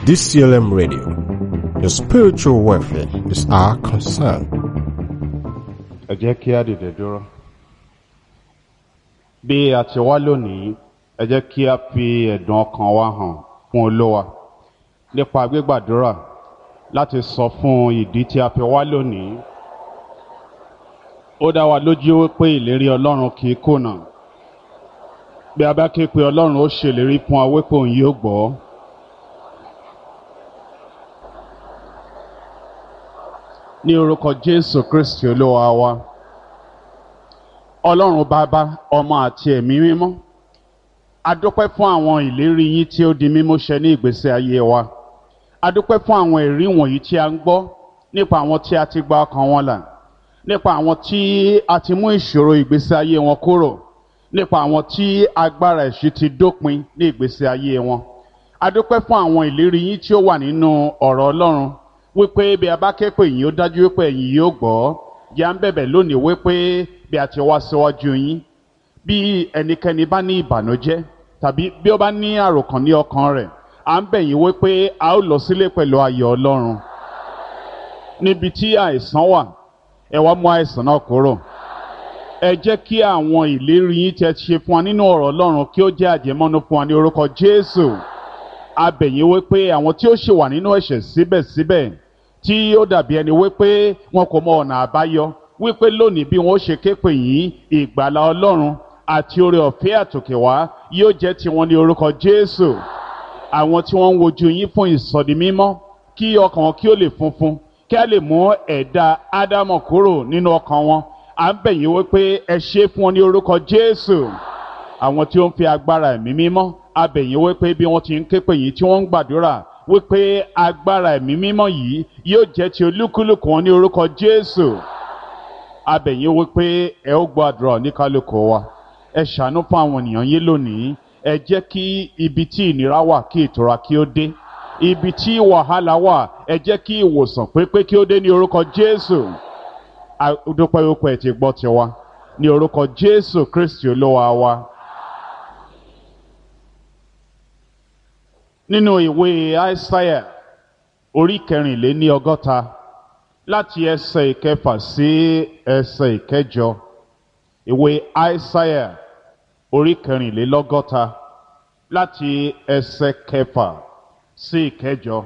DCLM Radio. Your spiritual welfare is our concern. Ẹ jẹ́ kí a dìde dúró. Bí a ti wá lónìí, ẹ jẹ́ kí a fi ẹ̀dùn ọkàn wa hàn fún Olúwa nípa gbígbàdúrà láti sọ fún ìdí tí a fi wá lónìí. Ó dá wa lójú wípé ìlérí Ọlọ́run kì í kùnà. Bí a bá ké pe Ọlọ́run, ó ṣèlérí fún wa wípé òun yóò gbọ́. Ní orúkọ Jésù Kristi Olúwa wa, Ọlọ́run Bàbá, Ọmọ àti Ẹ̀mí Mímọ́, a dúpẹ́ fún àwọn ìlérí yín tí ó di mímú ṣẹ ní ìgbésí ayé wa. A dúpẹ́ fún àwọn ẹ̀rí wọ̀nyí tí a ń gbọ́ nípa àwọn tí a ti gba ọkàn wọn là, nípa àwọn tí a ti mú ìṣòro ìgbésí ayé wọn kúrò, nípa àwọn tí agbára ẹ̀ṣẹ̀ ti dópin ní ìgbésí ayé wọn. A dúpẹ́ fún àwọn ìlérí yín tí ó wà nínú ọ̀rọ̀ Ọlọ́run wípé bí a bá ké pè yín, ó dájú wípé ẹ̀yin yóò gbọ́. Yà ń bẹ̀bẹ̀ lónìí wípé bí a ti wá síwájú yín, bí ẹnikẹ́ni bá ní ìbànújẹ́ tàbí bí ó bá ní àròkàn ní ọkàn rẹ̀, à ń bẹ̀ yín wípé a ó lọ sílé pẹ̀lú ayọ̀ Ọlọ́run. Níbi tí àìsàn wà, ẹ wá mú àìsàn náà kúrò. Ẹ jẹ́ kí àwọn ìlérí yín tí ẹ ti ṣe fún wa nínú ọ̀rọ̀ Ọlọ́run kí ó jẹ́ àjẹmọ́nú fún wa ní orúkọ Jésù. A bẹ̀ yín wípé àwọn tí ó ṣì wà nínú ẹ̀ṣẹ̀ síbẹ̀síbẹ̀, tí ó dàbí ẹni wípé wọn kò mọ ọ̀nà àbáyọ, wípé lónìí bí wọn ó ṣe ké pè yín, ìgbàlà Ọlọ́run àti oore ọ̀fẹ́ àtòkè wá yóò jẹ́ tiwọn ní orúkọ Jésù. Àwọn tí wọ́n ń wojú yín fún ìsọdi mímọ́, kí ọkàn wọn kí ó lè funfun, kí a lè mú ẹ̀dá Ádámọ̀ kúrò nínú ọkàn wọn, à ń bẹ̀ yín wípé ẹ ṣe fún wọn ní orúkọ Jésù. Àwọn tí ó ń fi agbára ẹ̀mí mímọ́, a bẹ̀ yín wípé bí wọ́n ti ń ké pè yín tí wọ́n ń gbàdúrà, wípé agbára ẹ̀mí mímọ́ yìí yóò jẹ́ ti olúkúlùkù wọn ní orúkọ Jésù. A bẹ̀ yín wípé ẹ ó gbọ́ àdúrà oníkálùkù wa. Ẹ ṣàánú fún àwọn ènìyàn yín lónìí. Ẹ jẹ́ kí ibi tí ìnira wà kí ìtura kí ó dé. Ibi tí wàhálà wà, ẹ jẹ́ kí ìwòsàn pípé kí ó dé ní orúkọ Jésù. A dúpẹ́ wípé ẹ ti gbọ́ tiwa ní orúkọ Jésù Kristi Olúwa wa. Nínú ìwé Aísáyà orí 64 láti ẹsẹ̀ 6 sí ẹsẹ̀ 8. Ìwé Aísáyà orí 64 láti ẹsẹ̀ 6 sí 8.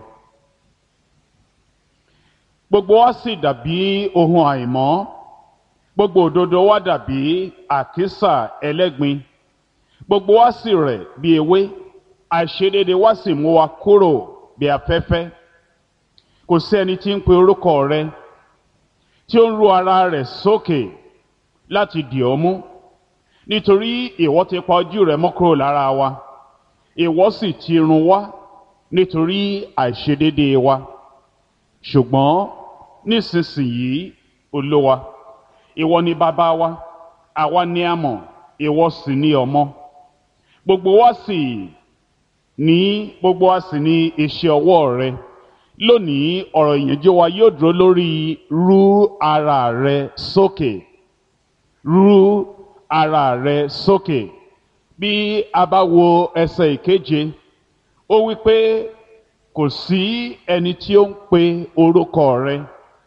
Gbogbo wa sì dàbí ohun àìmọ́, gbogbo òdodo wa dàbí àkísà ẹlẹ́gbin, gbogbo wa sì rẹ̀ bí ewé, àìṣedéédé wa sì mú wa kúrò bí afẹ́fẹ́. Kò sí ẹni tí ń pe orúkọ rẹ, tí ó ń ru ara rẹ̀ sókè láti dì ọ́ mú, nítorí ìwọ ti pa ojú rẹ mọ́ kúrò lára wa, ìwọ sì ti run wá nítorí àìṣedéédé wa. Ṣùgbọ́n nísinsìnyí, Olúwa, ìwọ ni bàbá wa, àwa ni a mọ̀, ìwọ sì ni ọmọ. Gbogbo wa sì ní iṣẹ́ ọwọ́ rẹ. Lónìí ọ̀rọ̀ ìyànjú wa yóò dúró lórí rú ara rẹ sókè. Rú ara rẹ sókè. Bí a bá wo ẹsẹ̀ 7, ó wí pé kò sí ẹni tí ó ń pe orúkọ rẹ,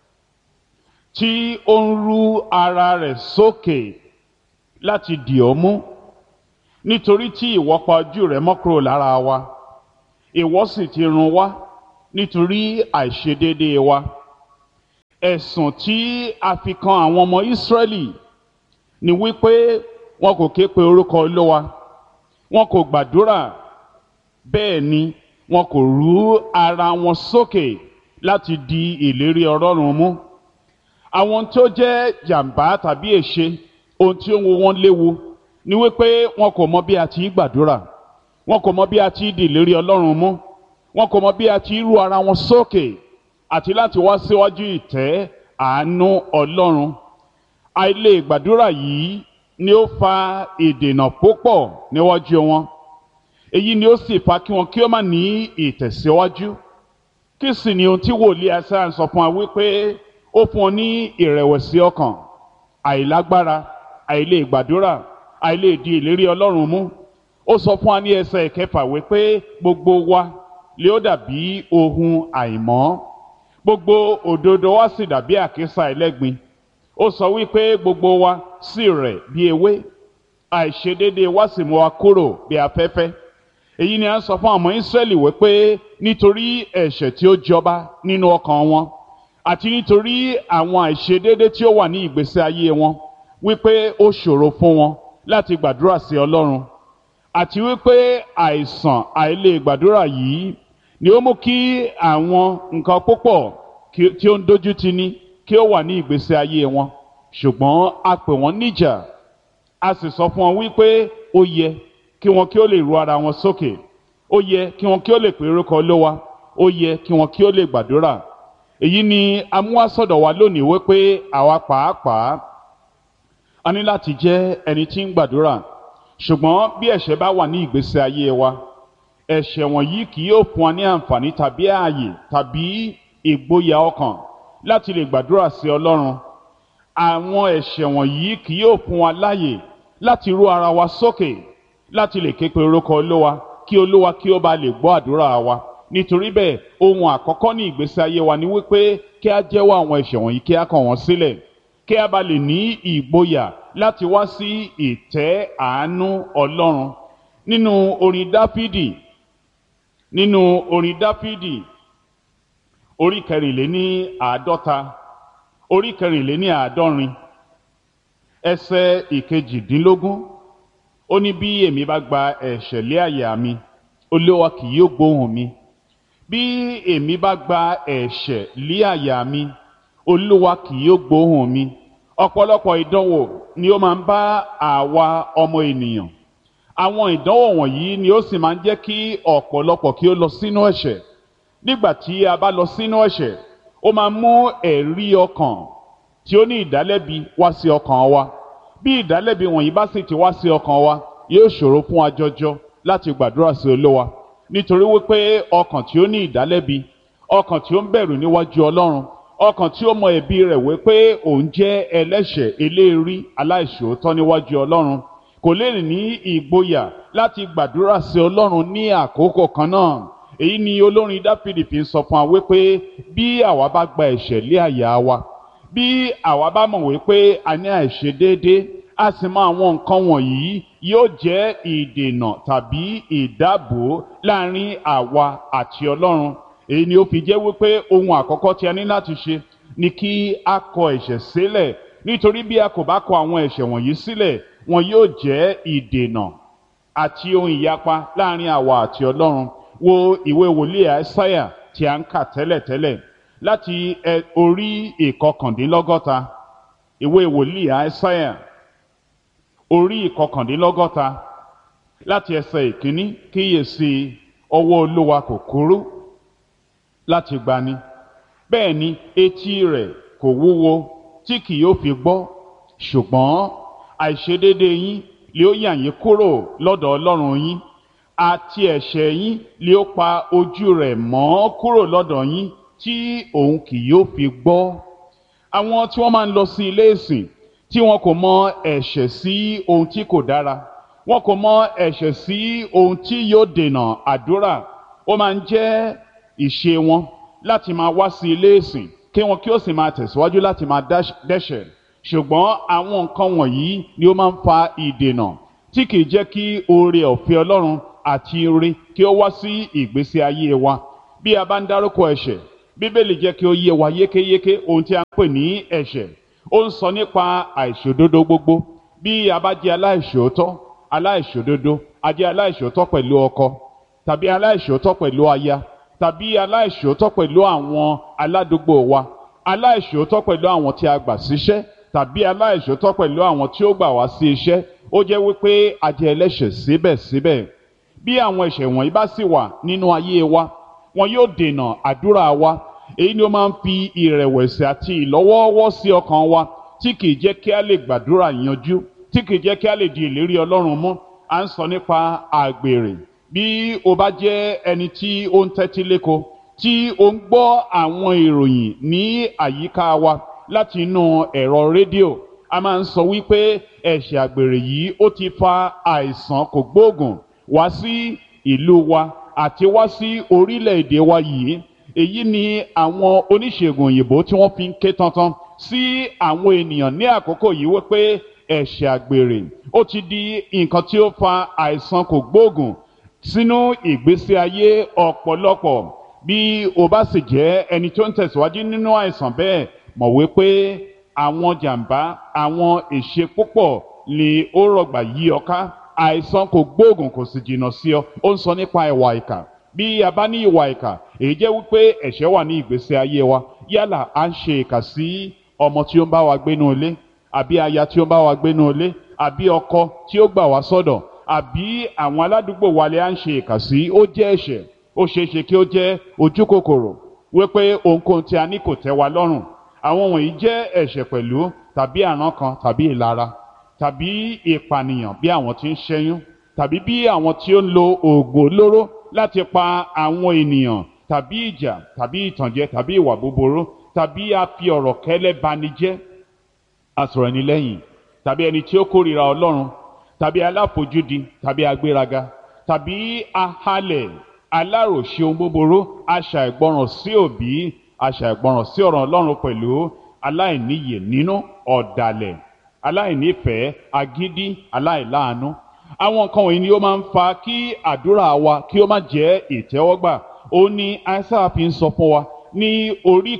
tí ó ń rú ara rẹ̀ sókè láti dì ọ́ mú, nítorí tí ìwọ pa ojú rẹ mọ́ kúrò lára wa, ìwọ sì ti run wá nítorí àìṣedéédé wa. Ẹ̀sùn tí a fi kan àwọn ọmọ Ísírẹ́lì ni wípé wọn kò ké pe orúkọ Olúwa, wọn kò gbàdúrà, bẹ́ẹ̀ ni wọn kò rú ara wọn sókè láti di ìlérí Ọlọ́run mú. Àwọn tó jẹ́ jàǹbá tàbí èṣe, ohun tí ó ń wo wọn léwu ni wípé wọn kò mọ bí a ti gbàdúrà, wọn kò mọ bí a ti di ìlérí Ọlọ́run mú, wọn kò mọ bí a ti rú ara wọn sókè àti láti wá síwájú ìtẹ́ àánú Ọlọ́run. Àìlè gbàdúrà yìí ni ó fa ìdènà púpọ̀ níwájú wọn. Èyí ni ó sì fa kí wọn kí ó má ní ìtẹ̀síwájú. Kí sì ni ohun tí wòlíì Aísáyà ń sọ fún wa wípé ó fún ọ ní ìrẹ̀wẹ̀sì ọkàn, àìlágbára, àìlè gbàdúrà, àìlè di ìlérí Ọlọ́run mú. Ó sọ fún wa ní ẹsẹ̀ 6 wípé gbogbo wa lé ó dàbí ohun àìmọ́, gbogbo òdodo wa sì dàbí àkísà ẹlẹ́gbin. Ó sọ wípé gbogbo wa sì rẹ̀ bí ewé, àìṣedéédé wa sì mú wa kúrò bí afẹ́fẹ́. Èyí ni a ń sọ fún àwọn Ísírẹ́lì wípé nítorí ẹ̀ṣẹ̀ tí ó jọba nínú ọkàn wọn àti nítorí àwọn àìṣedéédé tí ó wà ní ìgbésí ayé wọn, wípé ó ṣòro fún wọn láti gbàdúrà sí Ọlọ́run, àti wípé àìsàn àìlè gbàdúrà yìí ni ó mú kí àwọn nǹkan púpọ̀ tí ó ń dojú tì ní kí ó wà ní ìgbésí ayé wọn. Ṣùgbọ́n a pè wọ́n níjà, a sì sọ fún wọn wípé ó yẹ kí wọn kí ó lè ru ara wọn sókè, ó yẹ kí wọn kí ó lè pe orúkọ Olúwa, ó yẹ kí wọn kí ó lè gbàdúrà. Èyí ni a mú wá sọ́dọ̀ wa lónìí wípé àwa pàápàá a ní láti jẹ́ ẹni tí ń gbàdúrà. Ṣùgbọ́n bí ẹ̀ṣẹ̀ bá wà ní ìgbésí ayé wa, ẹ̀ṣẹ̀ wọ̀nyí kì yóò fún wa ní àǹfààní tàbí ààyè tàbí ìgboyà ọkàn láti lè gbàdúrà sí Ọlọ́run. Àwọn ẹ̀ṣẹ̀ wọ̀nyí kì yóò fún wa láàyè láti ru ara wa sókè láti lè ké pe orúkọ Olúwa kí Olúwa kí ó bá lè gbọ́ àdúrà wa. Nítorí bẹ́ẹ̀, ohun àkọ́kọ́ ní ìgbésí ayé wa ni wípé kí a jẹ́wọ́ àwọn ẹ̀ṣẹ̀ wọ̀nyí, kí a kọ̀ wọ́n sílẹ̀, kí a bá lè ní ìgboyà láti wá sí ìtẹ́ àánú Ọlọ́run. Nínú orin Dáfídì orí kẹrìnléní àádọ́rin ẹsẹ̀ ìkejìdínlógún, ó ní bí èmi bá gba ẹ̀ṣẹ̀ lé àyà mi, Olúwa kì yóò gbóhùn mi. Bí èmi bá gba ẹ̀ṣẹ̀ lé àyà mi, Olúwa kì yóò gbóhùn mi. Ọ̀pọ̀lọpọ̀ ìdánwò ni ó máa ń bá àwa ọmọ ènìyàn. Àwọn ìdánwò wọ̀nyí ni ó sì máa ń jẹ́ kí ọ̀pọ̀lọpọ̀ kí ó lọ sínú ẹ̀ṣẹ̀. Nígbà tí a bá lọ sínú ẹ̀ṣẹ̀, ó máa mú ẹ̀rí ọkàn tí ó ní ìdálẹ́bi wá sí ọkàn wa. Bí ìdálẹ́bi wọ̀nyí bá sì ti wá sí ọkàn wa, yóò ṣòro fún wa jọjọ láti gbàdúrà sí Olúwa. Nítorí wípé ọkàn tí ó ní ìdálẹ́bi, ọkàn tí ó ń bẹ̀rù níwájú Ọlọ́run, ọkàn tí ó mọ ẹ̀bi rẹ̀ wípé òun jẹ́ ẹlẹ́ṣẹ̀ eléèrí aláìṣòótọ́ níwájú Ọlọ́run, kò lè ní ìgboyà láti gbàdúrà sí Ọlọ́run ní àkókò kan náà. Èyí ni olórin Dáfídì fi ń sọ fún wa wípé bí àwa bá gba ẹ̀ṣẹ̀ lé àyà wa, bí àwa bá mọ̀ wípé a ní àìṣedéédé, a sì mọ àwọn nǹkan wọ̀nyí, yóò jẹ́ ìdènà tàbí ìdábò láàrin àwa àti Ọlọ́run. Èyí ni ó fi jẹ́ wípé ohun àkọ́kọ́ tí a ní láti ṣe ni kí a kọ ẹ̀ṣẹ̀ sílẹ̀. Nítorí bí a kò bá kọ àwọn ẹ̀ṣẹ̀ wọ̀nyí sílẹ̀, wọn yóò jẹ́ ìdènà àti ohun ìyapa láàrin àwa àti Ọlọ́run. Wo ìwé wòlíì Àìsáyà tí a ń kà tẹ́lẹ̀tẹ́lẹ̀ láti orí ìkọkàndínlọ́gọ́ta. Ìwé wòlíì Àìsáyà orí ìkọkàndínlọ́gọ́ta láti ẹsẹ̀ ìkíní. Kíyèsí, ọwọ́ Olúwa kò kúrú láti gbani, bẹ́ẹ̀ ni etí rẹ̀ kò wúwo tí kì yóò fi gbọ́. Ṣùgbọ́n àìṣedéédé yín lé ó yà yín kúrò lọ́dọ̀ Ọlọ́run yín, àti ẹ̀ṣẹ̀ yín lé ó pa ojú rẹ̀ mọ́ kúrò lọ́dọ̀ yín tí òun kì yóò fi gbọ́. Àwọn tí wọ́n máa ń lọ sí ilé ìsìn tí wọn kò mọ ẹ̀ṣẹ̀ sí ohun tí kò dára, wọn kò mọ ẹ̀ṣẹ̀ sí ohun tí yóò dènà àdúrà, ó máa ń jẹ́ ìṣe wọn láti máa wá sí ilé ìsìn kí wọn kí ó sì máa tẹ̀síwájú láti máa dẹ́ṣẹ̀. Ṣùgbọ́n àwọn nǹkan wọ̀nyí ni ó máa ń fa ìdènà tí kìí jẹ́ kí oore ọ̀fẹ́ Ọlọ́run àti ire kí ó wá sí ìgbésí ayé wa. Bí a bá ń dárúkọ ẹ̀ṣẹ̀, Bíbélì jẹ́ kí ó yé wa yékéyéké ohun tí a ń pè ní ẹ̀ṣẹ̀. Ó ń sọ nípa àìṣòdodo gbogbo. Bí a bá jẹ́ aláìṣòdodo, a jẹ́ aláìṣòótọ́ pẹ̀lú ọkọ, tàbí aláìṣòótọ́ pẹ̀lú aya, tàbí aláìṣòótọ́ pẹ̀lú àwọn aládùúgbò wa, aláìṣòótọ́ pẹ̀lú àwọn tí a gbà síṣẹ́, tàbí aláìṣòótọ́ pẹ̀lú àwọn tí ó gbà wá sí iṣẹ́. Ó jẹ́ wípé a jẹ́ ẹlẹ́ṣẹ̀ síbẹ̀síbẹ̀. Bí àwọn ẹ̀ṣẹ̀ wọ̀nyí bá sì wà nínú ayé wa, wọn yóò dènà àdúrà wa. Èyí ni ó máa ń fi ìrẹ̀wẹ̀sì àti ìlọ́wọ́ọ́wọ́ sí ọkàn wa, tí kìí jẹ́ kí a lè gbàdúrà yanjú, tí kìí jẹ́ kí a lè di ìlérí Ọlọ́run mú. À ń sọ nípa àgbèrè. Bí o bá jẹ́ ẹni tí ó ń tẹ́tí léko, tí ó ń gbọ́ àwọn ìròyìn ní àyíká wa láti inú ẹ̀rọ rédíò, a máa ń sọ wípé ẹ̀ṣẹ̀ àgbèrè yìí ó ti fa àìsàn kògbóògùn wá sí ìlú wa àti wá sí orílẹ̀-èdè wa yìí. Èyí ni àwọn oníṣègùn òyìnbó tí wọ́n fi ń ké tantan sí àwọn ènìyàn ní àkókò yìí wípé ẹ̀ṣẹ̀ àgbèrè ó ti di nǹkan tí ó fa àìsàn kògbóògùn sínú ìgbésí ayé ọ̀pọ̀lọpọ̀. Bí o bá sì jẹ́ ẹni tó ń tẹ̀síwájú nínú àìsàn bẹ́ẹ̀, mọ̀ wípé àwọn jàǹbá, àwọn èṣe púpọ̀ ni ó rọ̀gbà yí ọ ká. Àìsàn kògbóògùn kò sì jìnnà sí ọ. Ó ń sọ nípa ìwà ìkà. Bí a bá ní ìwà ìkà, èyí jẹ́ wípé ẹ̀ṣẹ̀ wà ní ìgbésí ayé wa. Yálà à ń ṣe ìkà sí ọmọ tí ó ń bá wa gbénú ilé, àbí aya tí ó ń bá wa gbénú ilé, àbí ọkọ tí ó gbà wá sọ́dọ̀, àbí àwọn aládùúgbò wa lè à ń ṣe ìkà sí. Ó jẹ́ ẹ̀ṣẹ̀. Ó ṣeé ṣe kí ó jẹ́ ojú kòkòrò wípé ohunkóhun tí a ní kò tẹ́ wa lọ́rùn. Àwọn wọ̀nyí jẹ́ ẹ̀ṣẹ̀ pẹ̀lú, tàbí àrán kan, tàbí ìlara, tàbí ìpànìyàn bí àwọn tí ń ṣẹ́yún, tàbí bí àwọn tí ó ń lo oògùn olóró láti pa àwọn ènìyàn, tàbí ìjà, tàbí ìtànjẹ, tàbí ìwà búburú, tàbí a fi ọ̀rọ̀ kẹ́lẹ́ bani jẹ́, asọ̀rọ̀ ẹni lẹ́yìn, tàbí ẹni tí ó kórìíra Ọlọ́run, tàbí aláfojúdi, tàbí agbéraga, tàbí ahalẹ̀, aláròṣe ohun búburú, aṣàìgbọràn sí òbí, aṣàìgbọràn sí ọ̀rọ̀ Ọlọ́run pẹ̀lú, aláìníyè nínú, ọ̀dàlẹ̀, aláìnífẹ̀ẹ́, agídí, aláìláàánú. Àwọn nǹkan wọ̀nyí ni ó máa ń fa kí àdúrà wa kí ó má jẹ́ ìtẹ́wọ́gbà. Ó ní Aísáyà fi ń sọ fún wa ní orí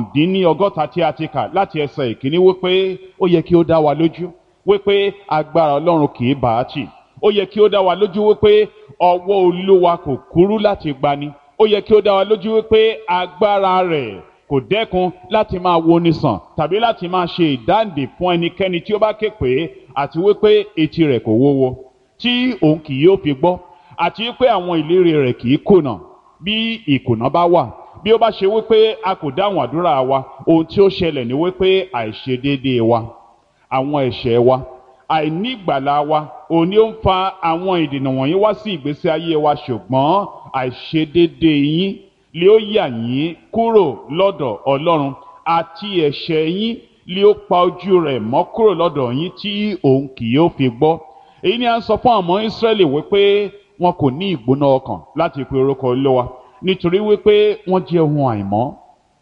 19 tí a ti kà láti ẹsẹ̀ ìkíní wípé ó yẹ kí ó dá wa lójú wípé agbára Ọlọ́run kì í bá a tì. Ó yẹ kí ó dá wa lójú wípé ọwọ́ Olúwa kò kúrú láti gbani. Ó yẹ kí ó dá wa lójú wípé agbára rẹ̀ kò dẹ́kun láti máa woni sàn tàbí láti máa ṣe ìdáǹdè fún ẹnikẹ́ni tí ó bá ké pè, àti wípé etí rẹ̀ kò wúwo tí òun kì yóò fi gbọ́, àti wípé àwọn ìlérí rẹ̀ kì í kùnà. Bí ìkùnà bá wà, bí ó bá ṣe wípé a kò dáhùn àdúrà wa, ohun tí ó ṣẹlẹ̀ ni wípé àìṣedéédéé wa, àwọn ẹ̀ṣẹ̀ wa, àìnígbàlà wa, òun ni ó ń fa àwọn ìdènà wọ̀nyí wá sí ìgbésí ayé wa. Ṣùgbọ́n àìṣedéédéé yín lé ó yà yín kúrò lọ́dọ̀ Ọlọ́run, àti ẹ̀ṣẹ̀ yín lé ó pa ojú rẹ̀ mọ́ kúrò lọ́dọ̀ yín tí òun kì yóò fi gbọ́. Èyí ni a ń sọ fún àwọn Ísírẹ́lì wípé wọn kò ní ìgbóná ọkàn láti pe orúkọ Olúwa, nítorí wípé wọ́n jẹ́ ohun àìmọ́.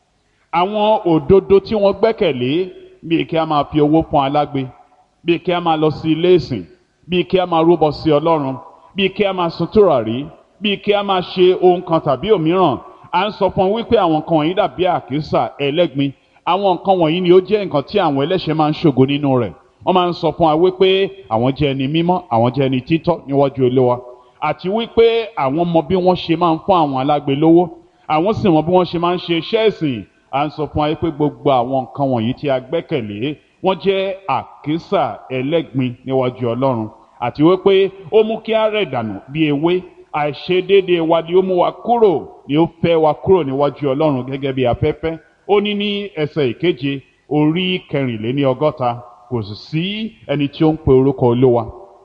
Àwọn òdodo tí wọ́n gbẹ́kẹ̀lé, bíi kí a máa fi owó fún alágbe, bíi kí a máa lọ sí ilé ìsìn, bíi kí a máa rúbọ sí Ọlọ́run, bíi kí a máa sun tùràrí, bíi kí a máa ṣe ohun kan tàbí òmíràn. À ń sọ fún wípé àwọn nǹkan wọ̀nyí dàbí àkísà ẹlẹ́gbin. Àwọn nǹkan wọ̀nyí ni ó jẹ́ nǹkan tí àwọn ẹlẹ́ṣẹ̀ máa ń ṣògo nínú rẹ̀. Wọ́n máa ń sọ fún wa wípé àwọn jẹ́ ẹni mímọ́, àwọn jẹ́ ẹni títọ́ níwájú Olúwa, àti wípé àwọn mọ bí wọ́n ṣe máa ń fún àwọn alágbe lówó, àwọn sì mọ bí wọ́n ṣe máa ń ṣe iṣẹ́ ìsìn. À ń sọ fún wa wípé gbogbo àwọn nǹkan wọ̀nyí tí a gbẹ́kẹ̀lé, wọ́n jẹ́ àkísà ẹlẹ́gbin níwájú Ọlọ́run, àti wípé ó mú kí a rẹ̀ dànù bí ewé. Àìṣedéédéé wa ni ó mú wa kúrò, ni ó fẹ́ wa kúrò níwájú Ọlọ́run gẹ́gẹ́ bí afẹ́fẹ́. Ó ní ẹsẹ̀ ìkeje orí 64, kò sí ẹni tí ó ń pe orúkọ Olúwa,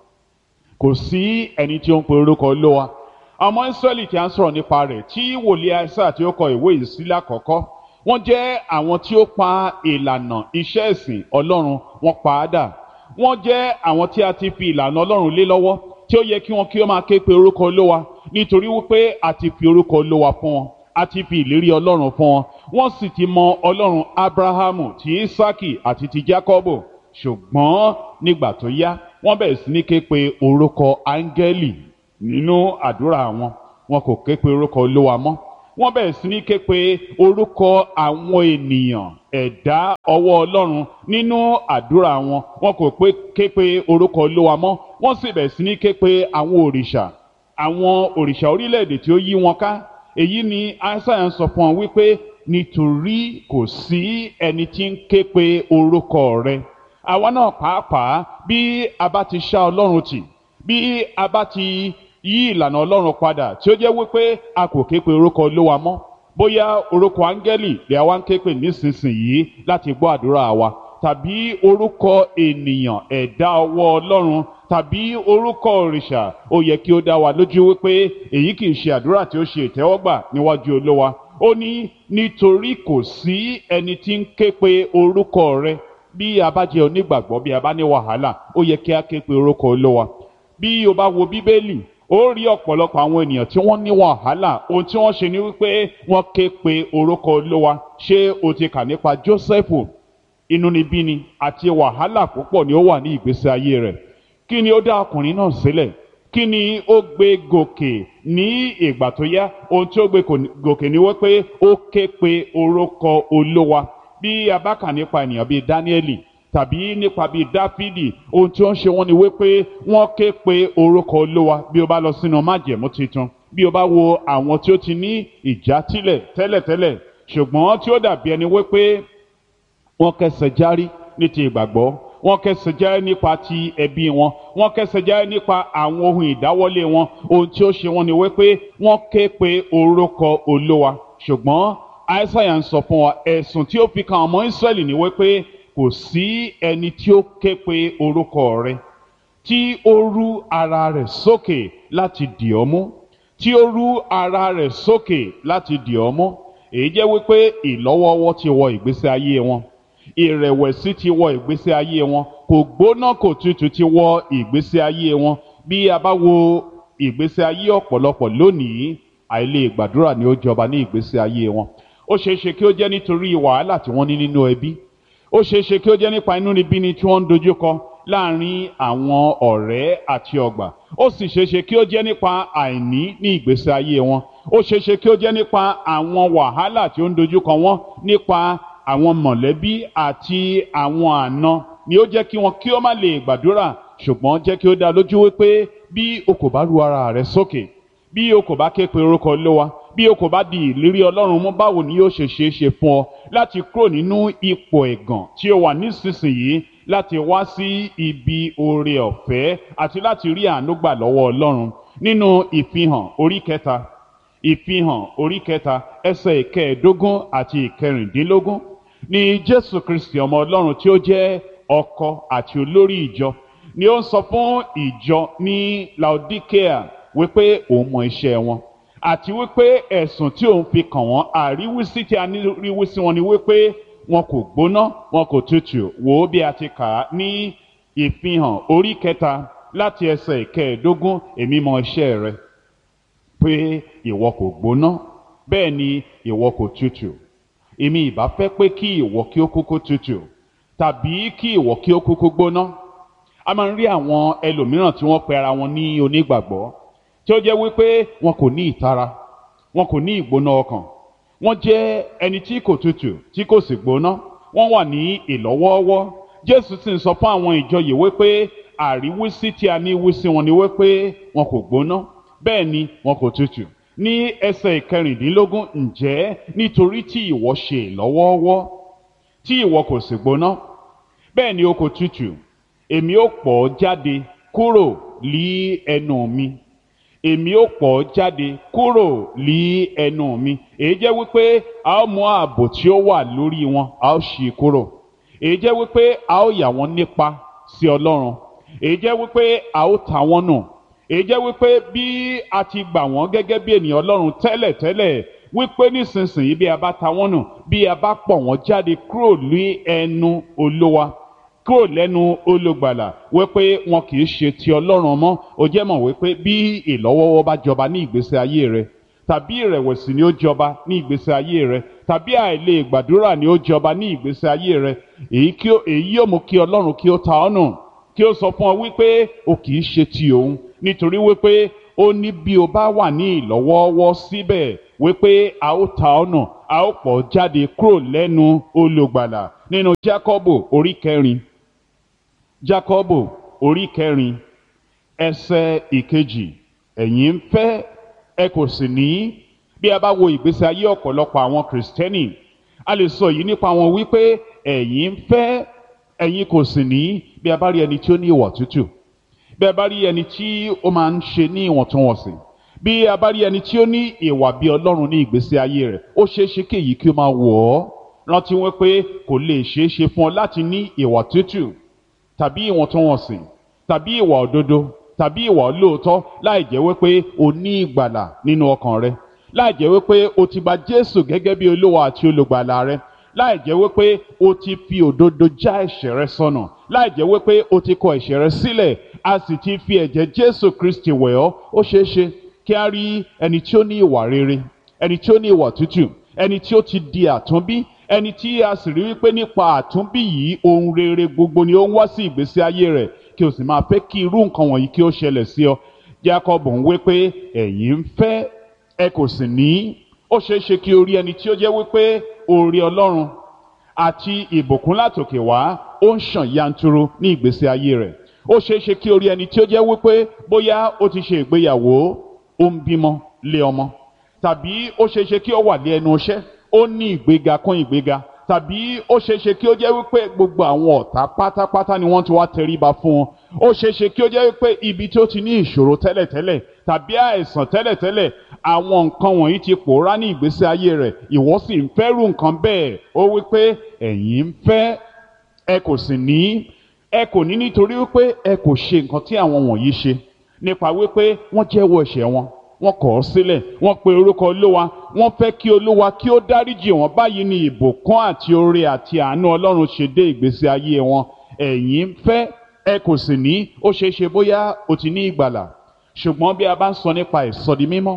kò sí ẹni tí ó ń pe orúkọ Olúwa. Ọmọ Ísírẹ́lì tí a ń sọ̀rọ̀ nípa rẹ̀, tí wòlíì Aísáyà tí ó kọ ìwé yìí sí lákọ̀ọ́kọ́, wọ́n jẹ́ àwọn tí ó pa ìlànà iṣẹ́ ìsìn Ọlọ́run, wọ́n pa á dà. Wọ́n jẹ́ àwọn tí a ti fi ìlànà Ọlọ́run lé lọ́wọ́, tí ó yẹ kí wọ́n kí ó máa ké pe orúkọ Olúwa, nítorí wípé a ti fi orúkọ Olúwa fún wọn, a ti fi ìlérí Ọlọ́run fún wọn. Wọ́n sì ti mọ Ọlọ́run Ábúráhámù, ti Ísákì àti ti Jákọ́bù. Ṣùgbọ́n nígbà tó yá, wọ́n bẹ̀rẹ̀ sí ní ké pe orúkọ áńgẹ́lì nínú àdúrà wọn. Wọn kò ké pe orúkọ Olúwa mọ́. Wọ́n bẹ̀rẹ̀ sí ní ké pe orúkọ àwọn ènìyàn, ẹ̀dá ọwọ́ Ọlọ́run nínú àdúrà wọn. Wọn kò ké pe orúkọ Olúwa mọ́. Wọ́n sì bẹ̀rẹ̀ sí ní ké pe àwọn òrìṣà orílẹ̀-èdè tí ó yí wọn ká. Èyí ni Aísáyà ń sọ fún wọn wípé nítorí kò sí ẹni tí ń ké pe orúkọ rẹ. Àwa náà pàápàá, bí a bá ti ṣá Ọlọ́run tì, bí a bá ti yí ìlànà Ọlọ́run padà, tí ó jẹ́ wípé a kò ké pe orúkọ Olúwa mọ́, bóyá orúkọ áńgẹ́lì lè àwa ń ké pe nísinsìnyí láti gbọ́ àdúrà wa, tàbí orúkọ ènìyàn, ẹ̀dá ọwọ́ Ọlọ́run, tàbí orúkọ òrìṣà, ó yẹ kí ó dá wa lójú wípé èyí kì í ṣe àdúrà tí ó ṣe ìtẹ́wọ́gbà níwájú Olúwa. Ó ní nítorí kò sí ẹni tí ń ké pe orúkọ rẹ. Bí a bá jẹ́ onígbàgbọ́, bí a bá ní wàhálà, ó yẹ kí a ké pe orúkọ Olúwa. Bí o bá wo Bíbélì, ó rí ọ̀pọ̀lọpọ̀ àwọn ènìyàn tí wọ́n ní wàhálà, ohun tí wọ́n ṣe ni wípé wọ́n ké pe orúkọ Olúwa. ṣé o ti kà nípa Jósẹ́fù? Inúnibíni àti wàhálà púpọ̀ ni ó wà ní ìgbésí ayé rẹ̀. Kí ni ó dá ọkùnrin náà sílẹ̀? Kí ni ó gbé gòkè ní ìgbà tó yá? Ohun tí ó gbé gòkè ni wípé ó ké pe orúkọ Olúwa. Bí a bá kà nípa ènìyàn bíi Dáníẹ́lì tàbí nípa bíi Dáfídì, ohun tí ó ń ṣe wọ́n ni wípé wọ́n ké pe orúkọ Olúwa. Bí o bá lọ sínú májẹ̀mú titun, bí o bá wo àwọn tí ó ti ní ìjátìlẹ̀ tẹ́lẹ̀tẹ́lẹ̀ ṣùgbọ́n tí ó dàbí ẹni wípé wọ́n kẹsẹ̀ járí ní ti ìgbàgbọ́, wọ́n kẹsẹ̀ járí nípa ti ẹbí wọn, wọ́n kẹsẹ̀ járí nípa àwọn ohun ìdáwọ́lé wọn, ohun tí ó ṣe wọ́n ni wípé wọ́n ké pe orúkọ Olúwa. ṣùgbọ́n Aísáyà ń sọ fún wa ẹ̀sùn tí ó fi kan ọmọ Ísírẹ́lì ni wípé kò sí ẹni tí ó ké pe orúkọ rẹ̀ tí ó rú ara rẹ̀ sókè láti dì ọ́ mú, tí ó rú ara rẹ̀ sókè láti dì ọ́ mú. èyí jẹ́ wípé ìlọ́wọ́wọ́ ti wọ ìgbésí ayé wọn, ìrẹ̀wẹ̀sì ti wọ ìgbésí ayé wọn, kò gbóná kò tutù ti wọ ìgbésí ayé wọn. bí a bá wo ìgbésí ayé ọ̀pọ̀lọpọ̀ lónìí, àìlè gbàdúrà ni ó jọba ní ìgbésí ayé wọn. ó ṣeé ṣe kí ó jẹ́ nítorí wàhálà tí wọ́n ní nínú ẹbí, ó ṣeé ṣe kí ó jẹ́ nípa inúnibíni tí wọ́n ń dojúkọ láàrin àwọn ọ̀rẹ́ àti ọgbà, ó sì ṣeé ṣe kí ó jẹ́ nípa àìní ní ìgbésí ayé wọn, ó ṣeé ṣe kí ó jẹ́ nípa àwọn wàhálà tí ó ń dojúkọ wọn nípa àwọn mọ̀lẹ́bí àti àwọn àna ni ó jẹ́ kí wọn kí ó má lè gbàdúrà. ṣùgbọ́n jẹ́ kí ó dá lójú wípé bí o kò bá ru ara rẹ sókè, bí o kò bá ké pe orúkọ Olúwa, bí o kò bá di ìlérí Ọlọ́run mú, báwo ni yóò ṣe ṣeé ṣe fún ọ láti kúrò nínú ipò ẹ̀gàn tí o wà nísinsìnyí láti wá sí ibi oore ọ̀fẹ́ àti láti rí àánú gbà lọ́wọ́ Ọlọ́run? Nínú ìfihàn orí kẹta ẹsẹ̀ ìkẹẹ̀ẹ́dógún àti ìkẹrìndínlógún ni Jésù Kristi ọmọ Ọlọ́run tí ó jẹ́ ọkọ àti olórí ìjọ ni ó ń sọ fún ìjọ ní Laodikea wípé òun mọ iṣẹ́ wọn àti wípé ẹ̀sùn tí òun fi kàn wọ́n, àríwísí tí a ní ríwísí wọn ni wípé wọn kò gbóná wọn kò tutù. wò ó bí a ti kà á ní ìfihàn orí kẹta láti ẹsẹ̀ ìkẹẹ̀ẹ́dógún. èmi mọ iṣẹ́ rẹ pé ìwọ kò gbóná bẹ́ẹ̀ ni ìwọ kò tutù. èmi ìbá fẹ́ pé kí ìwọ kí ó kúkú tutù tàbí kí ìwọ kí ó kúkú gbóná. a máa ń rí àwọn ẹlòmíràn tí wọ́n pe ara wọn ní onígbàgbọ́ tí ó jẹ́ wípé wọn kò ní ìtara, wọn kò ní ìgbóná ọkàn, wọ́n jẹ́ ẹni tí kò tutù tí kò sì gbóná, wọ́n wà ní ìlọ́wọ́ọ́wọ́. Jésù sì ń sọ fún àwọn ìjọ yìí wípé àríwísí tí a ní wísí wọn ni wípé wọn kò gbóná bẹ́ẹ̀ ni wọn kò tutù. ní ẹsẹ̀ ìkẹrìndínlógún, ǹjẹ́ nítorí tí ìwọ ṣe ìlọ́wọ́ọ́wọ́ tí ìwọ kò sì gbóná bẹ́ẹ̀ ni o kò tutù, èmi ó pọ̀ ọ́ jáde kúrò lí ẹnu mi, èmi ó pọ̀ ọ́ jáde kúrò lí ẹnu mi. èyí jẹ́ wípé a ó mú ààbò tí ó wà lórí wọn, a ó ṣí kúrò. èyí jẹ́ wípé a ó yà wọ́n nípa sí Ọlọ́run. èyí jẹ́ wípé a ó ta wọ́n nù. èyí jẹ́ wípé bí a ti gbà wọ́n gẹ́gẹ́ bí ènìyàn Ọlọ́run tẹ́lẹ̀tẹ́lẹ̀, wípé nísinsìnyí bí a bá ta wọ́n nù, bí a bá pọ̀ wọ́n jáde kúrò ní ẹnu Olúwa, kúrò lẹ́nu olùgbàlà, wípé wọn kì í ṣe ti Ọlọ́run mọ́. ó jẹ́ mọ̀ wípé bí ìlọ́wọ́wọ́ bá jọba ní ìgbésí ayé rẹ, tàbí ìrẹ̀wẹ̀sì ni ó jọba ní ìgbésí ayé rẹ, tàbí àìlè gbàdúrà ni ó jọba ní ìgbésí ayé rẹ, èyí yóò mú kí Ọlọ́run kí ó ta ọ́ nù, kí ó sọ fún ọ wípé o kì í ṣe ti òun, nítorí wípé ó ní bí o bá wà ní ìlọ́wọ́wọ́ síbẹ̀ wípé a ó ta ọ́ nù, a ó pọ̀ jáde kúrò lẹ́nu olùgbàlà. nínú Jákọ́bù orí kẹrin ẹsẹ̀ ìkejì, ẹ̀yin ń fẹ́ ẹ kò sì ní. bí a bá wo ìgbésí ayé ọ̀pọ̀lọpọ̀ àwọn Kìrìsìtẹ́nì, a lè sọ yìí nípa wọn wípé ẹ̀yin ń fẹ́ ẹ̀yin kò sì ní. bí a bá rí ẹni tí ó ní ìwà tútù, bí a bá rí ẹni tí ó máa ń ṣe ní ìwọ̀ntúnwọ̀nsì, bí a bá rí ẹni tí ó ní ìwà bí Ọlọ́run ní ìgbésí ayé rẹ̀, ó ṣeé ṣe kí èyí kí ó máa wọ̀ ọ́. rántí wípé kò lè ṣeé ṣe fún ọ láti ní ìwà tútù tàbí ìwọ̀ntúnwọ̀nsì tàbí ìwà òdodo tàbí ìwà olóòótọ́ láì jẹ́ wípé o ní ìgbàlà nínú ọkàn rẹ, láì jẹ́ wípé o ti gba Jésù gẹ́gẹ́ bí Olúwa àti olùgbàlà rẹ, láì jẹ́ wípé o ti fi òdodo já ẹ̀ṣẹ̀ rẹ sọnù, láì jẹ́ wípé o ti kọ ẹ̀ṣẹ̀ rẹ sílẹ̀, a sì ti fi ẹ̀jẹ̀ Jésù Kristi wẹ̀ ọ́, ó ṣeé ṣe kí a rí ẹni tí ó ní ìwà rere, ẹni tí ó ní ìwà tútù, ẹni tí ó ti di àtúnbí, ẹni tí a sì rí wípé nípa àtúnbí yìí ohun rere gbogbo ni ó ń wá sí ìgbésí ayé rẹ̀, kí o sì máa fẹ́ kí irú nǹkan wọ̀nyí kí ó ṣẹlẹ̀ sí ọ. Jákọ́bù ń wí pé ẹ̀yin ń fẹ́, ẹ kò sì ní. Ó ṣeé ṣe kí o rí ẹni tí ó jẹ́ wípé oore Ọlọ́run àti ìbùkún látòkè wá ó ń ṣàn yanturu ní ìgbésí ayé rẹ̀. Ó ṣeé ṣe kí o rí ẹni tí ó jẹ́ wípé bóyá ó ti ṣe ìgbéyàwó, ó ń bímọ lé ọmọ, tàbí ó ṣeé ṣe kí ó wà lé ẹnu iṣẹ́, ó ní ìgbéga kún ìgbéga, tàbí ó ṣeé ṣe kí ó jẹ́ wípé gbogbo àwọn ọ̀tá pátápátá ni wọ́n ti wá tẹríba fún wọn. Ó ṣeé ṣe kí ó jẹ́ wípé ibi tí ó ti ní ìṣòro tẹ́lẹ̀tẹ́lẹ̀ tàbí àìsàn tẹ́lẹ̀tẹ́lẹ̀, àwọn nǹkan wọ̀nyí ti pòórá ní ìgbésí ayé rẹ̀, ìwọ sì ń fẹ́rù nǹkan bẹ́ẹ̀. Ó wípé ẹ̀yin ń fẹ́, ẹ kò sì ní. Ẹ kò ní nítorí wípé ẹ kò ṣe nǹkan tí àwọn wọ̀nyí ṣe, nípa wípé wọ́n jẹ́wọ́ ẹ̀ṣẹ̀ wọn, wọ́n kọ̀ ọ́ sílẹ̀, wọ́n pe orúkọ Olúwa, wọ́n fẹ́ kí Olúwa kí ó dáríjì wọ́n. Báyìí ni ìbùkún àti oore àti àánú Ọlọ́run ṣe dé ìgbésí ayé wọn. Ẹ̀yin ń fẹ́, ẹ kò sì ní. Ó ṣeé ṣe bóyá o ti ní ìgbàlà, ṣùgbọ́n bí a bá ń sọ nípa ìsọdimímọ́,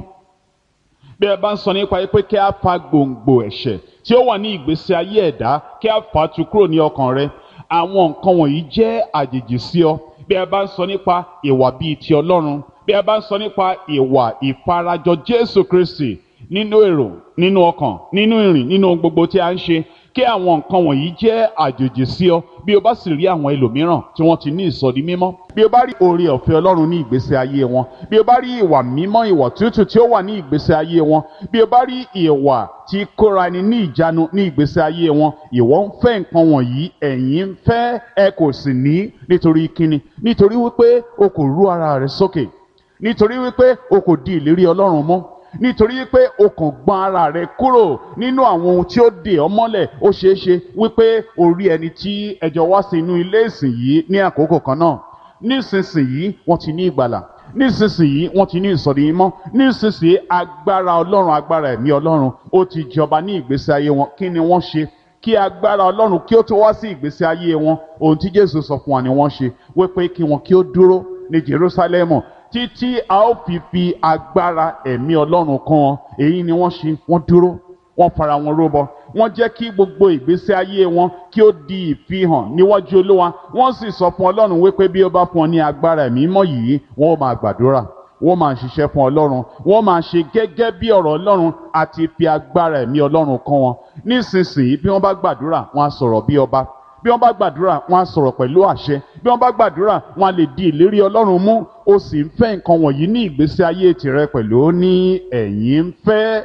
bí a bá ń sọ nípa pé kí a fa gbòǹgbò ẹ̀ṣẹ̀ tí ó wà ní ìgbésí ayé ẹ̀dá, kí a fà á tu kúrò ní ọkàn rẹ, àwọn nǹkan wọ̀nyí jẹ́ àjèjì sí ọ. Bí a bá ń sọ nípa ìwà bíi ti Ọlọ́run, bí a bá ń sọ nípa ìwà ìfarajọ Jésù Kristi nínú èrò, nínú ọkàn, nínú ìrìn, nínú gbogbo tí a ń ṣe, kí àwọn nǹkan wọ̀nyí jẹ́ àjòjì sí ọ. Bí o bá sì rí àwọn ẹlòmíràn tí wọ́n ti ní ìsọdi mímọ́, bí o bá rí oore ọ̀fẹ́ Ọlọ́run ní ìgbésí ayé wọn, bí o bá rí ìwà mímọ́, ìwà tútù tí ó wà ní ìgbésí ayé wọn, bí o bá rí ìwà tí kóra ẹni ní ìjánu ní ìgbésí ayé wọn, ìwọ ń fẹ́ nǹkan wọ̀nyí, ẹ̀yin ń fẹ́, ẹ kò sì ní. Nítorí kíni? Nítorí wípé o kò rú ara rẹ sókè, nítorí wípé o kò di ìlérí Ọlọ́run mọ́, nítorí wípé o kàn gbọ́n ara rẹ kúrò nínú àwọn ohun tí ó dè ọ́ mọ́lẹ̀. Ó ṣeé ṣe wípé o rí ẹni tí ẹ jọ wá sí inú ilé ìsìn yìí ní àkókò kan náà. Nísinsìnyí wọ́n ti ní ìgbàlà, nísinsìnyí wọ́n ti ní ìsọdi mímọ́, nísinsìnyí agbára Ọlọ́run, agbára ẹ̀mí Ọlọ́run ó ti jọba ní ìgbésí ayé wọn. Kí ni wọ́n ṣe kí agbára Ọlọ́run kí ó tó wá sí ìgbésí ayé wọn? Ohun tí Jésù sọ fún wa ni wọ́n ṣe, wípé kí wọn kí ó dúró ní Jerúsálẹ́mù títí a ó fi agbára ẹ̀mí Ọlọ́run kún wọn. Èyí ni wọ́n ṣe. Wọ́n dúró, wọ́n fara wọn rúbọ, wọ́n jẹ́ kí gbogbo ìgbésí ayé wọn kí ó di ìfihàn níwájú Olúwa. Wọ́n sì sọ fún Ọlọ́run wípé bí ó bá fún ọ ní agbára ẹ̀mí mọ́ yìí, wọ́n ó máa gbàdúrà, wọ́n máa ṣiṣẹ́ fún Ọlọ́run, wọ́n máa ṣe gẹ́gẹ́ bí ọ̀rọ̀ Ọlọ́run àti fi agbára ẹ̀mí Ọlọ́run kún wọn. Nísinsìnyí bí wọ́n bá gbàdúrà, wọ́n á sọ̀rọ̀ bí ọba. Bí wọ́n bá gbàdúrà, wọ́n á sọ̀rọ̀ pẹ̀lú àṣẹ. Bí wọ́n bá gbàdúrà, wọ́n á lè di ìlérí Ọlọ́run mú. O sì ń fẹ́ nǹkan wọ̀nyí ní ìgbésí ayé tìrẹ pẹ̀lú. Ó ní ẹ̀yin ń fẹ́,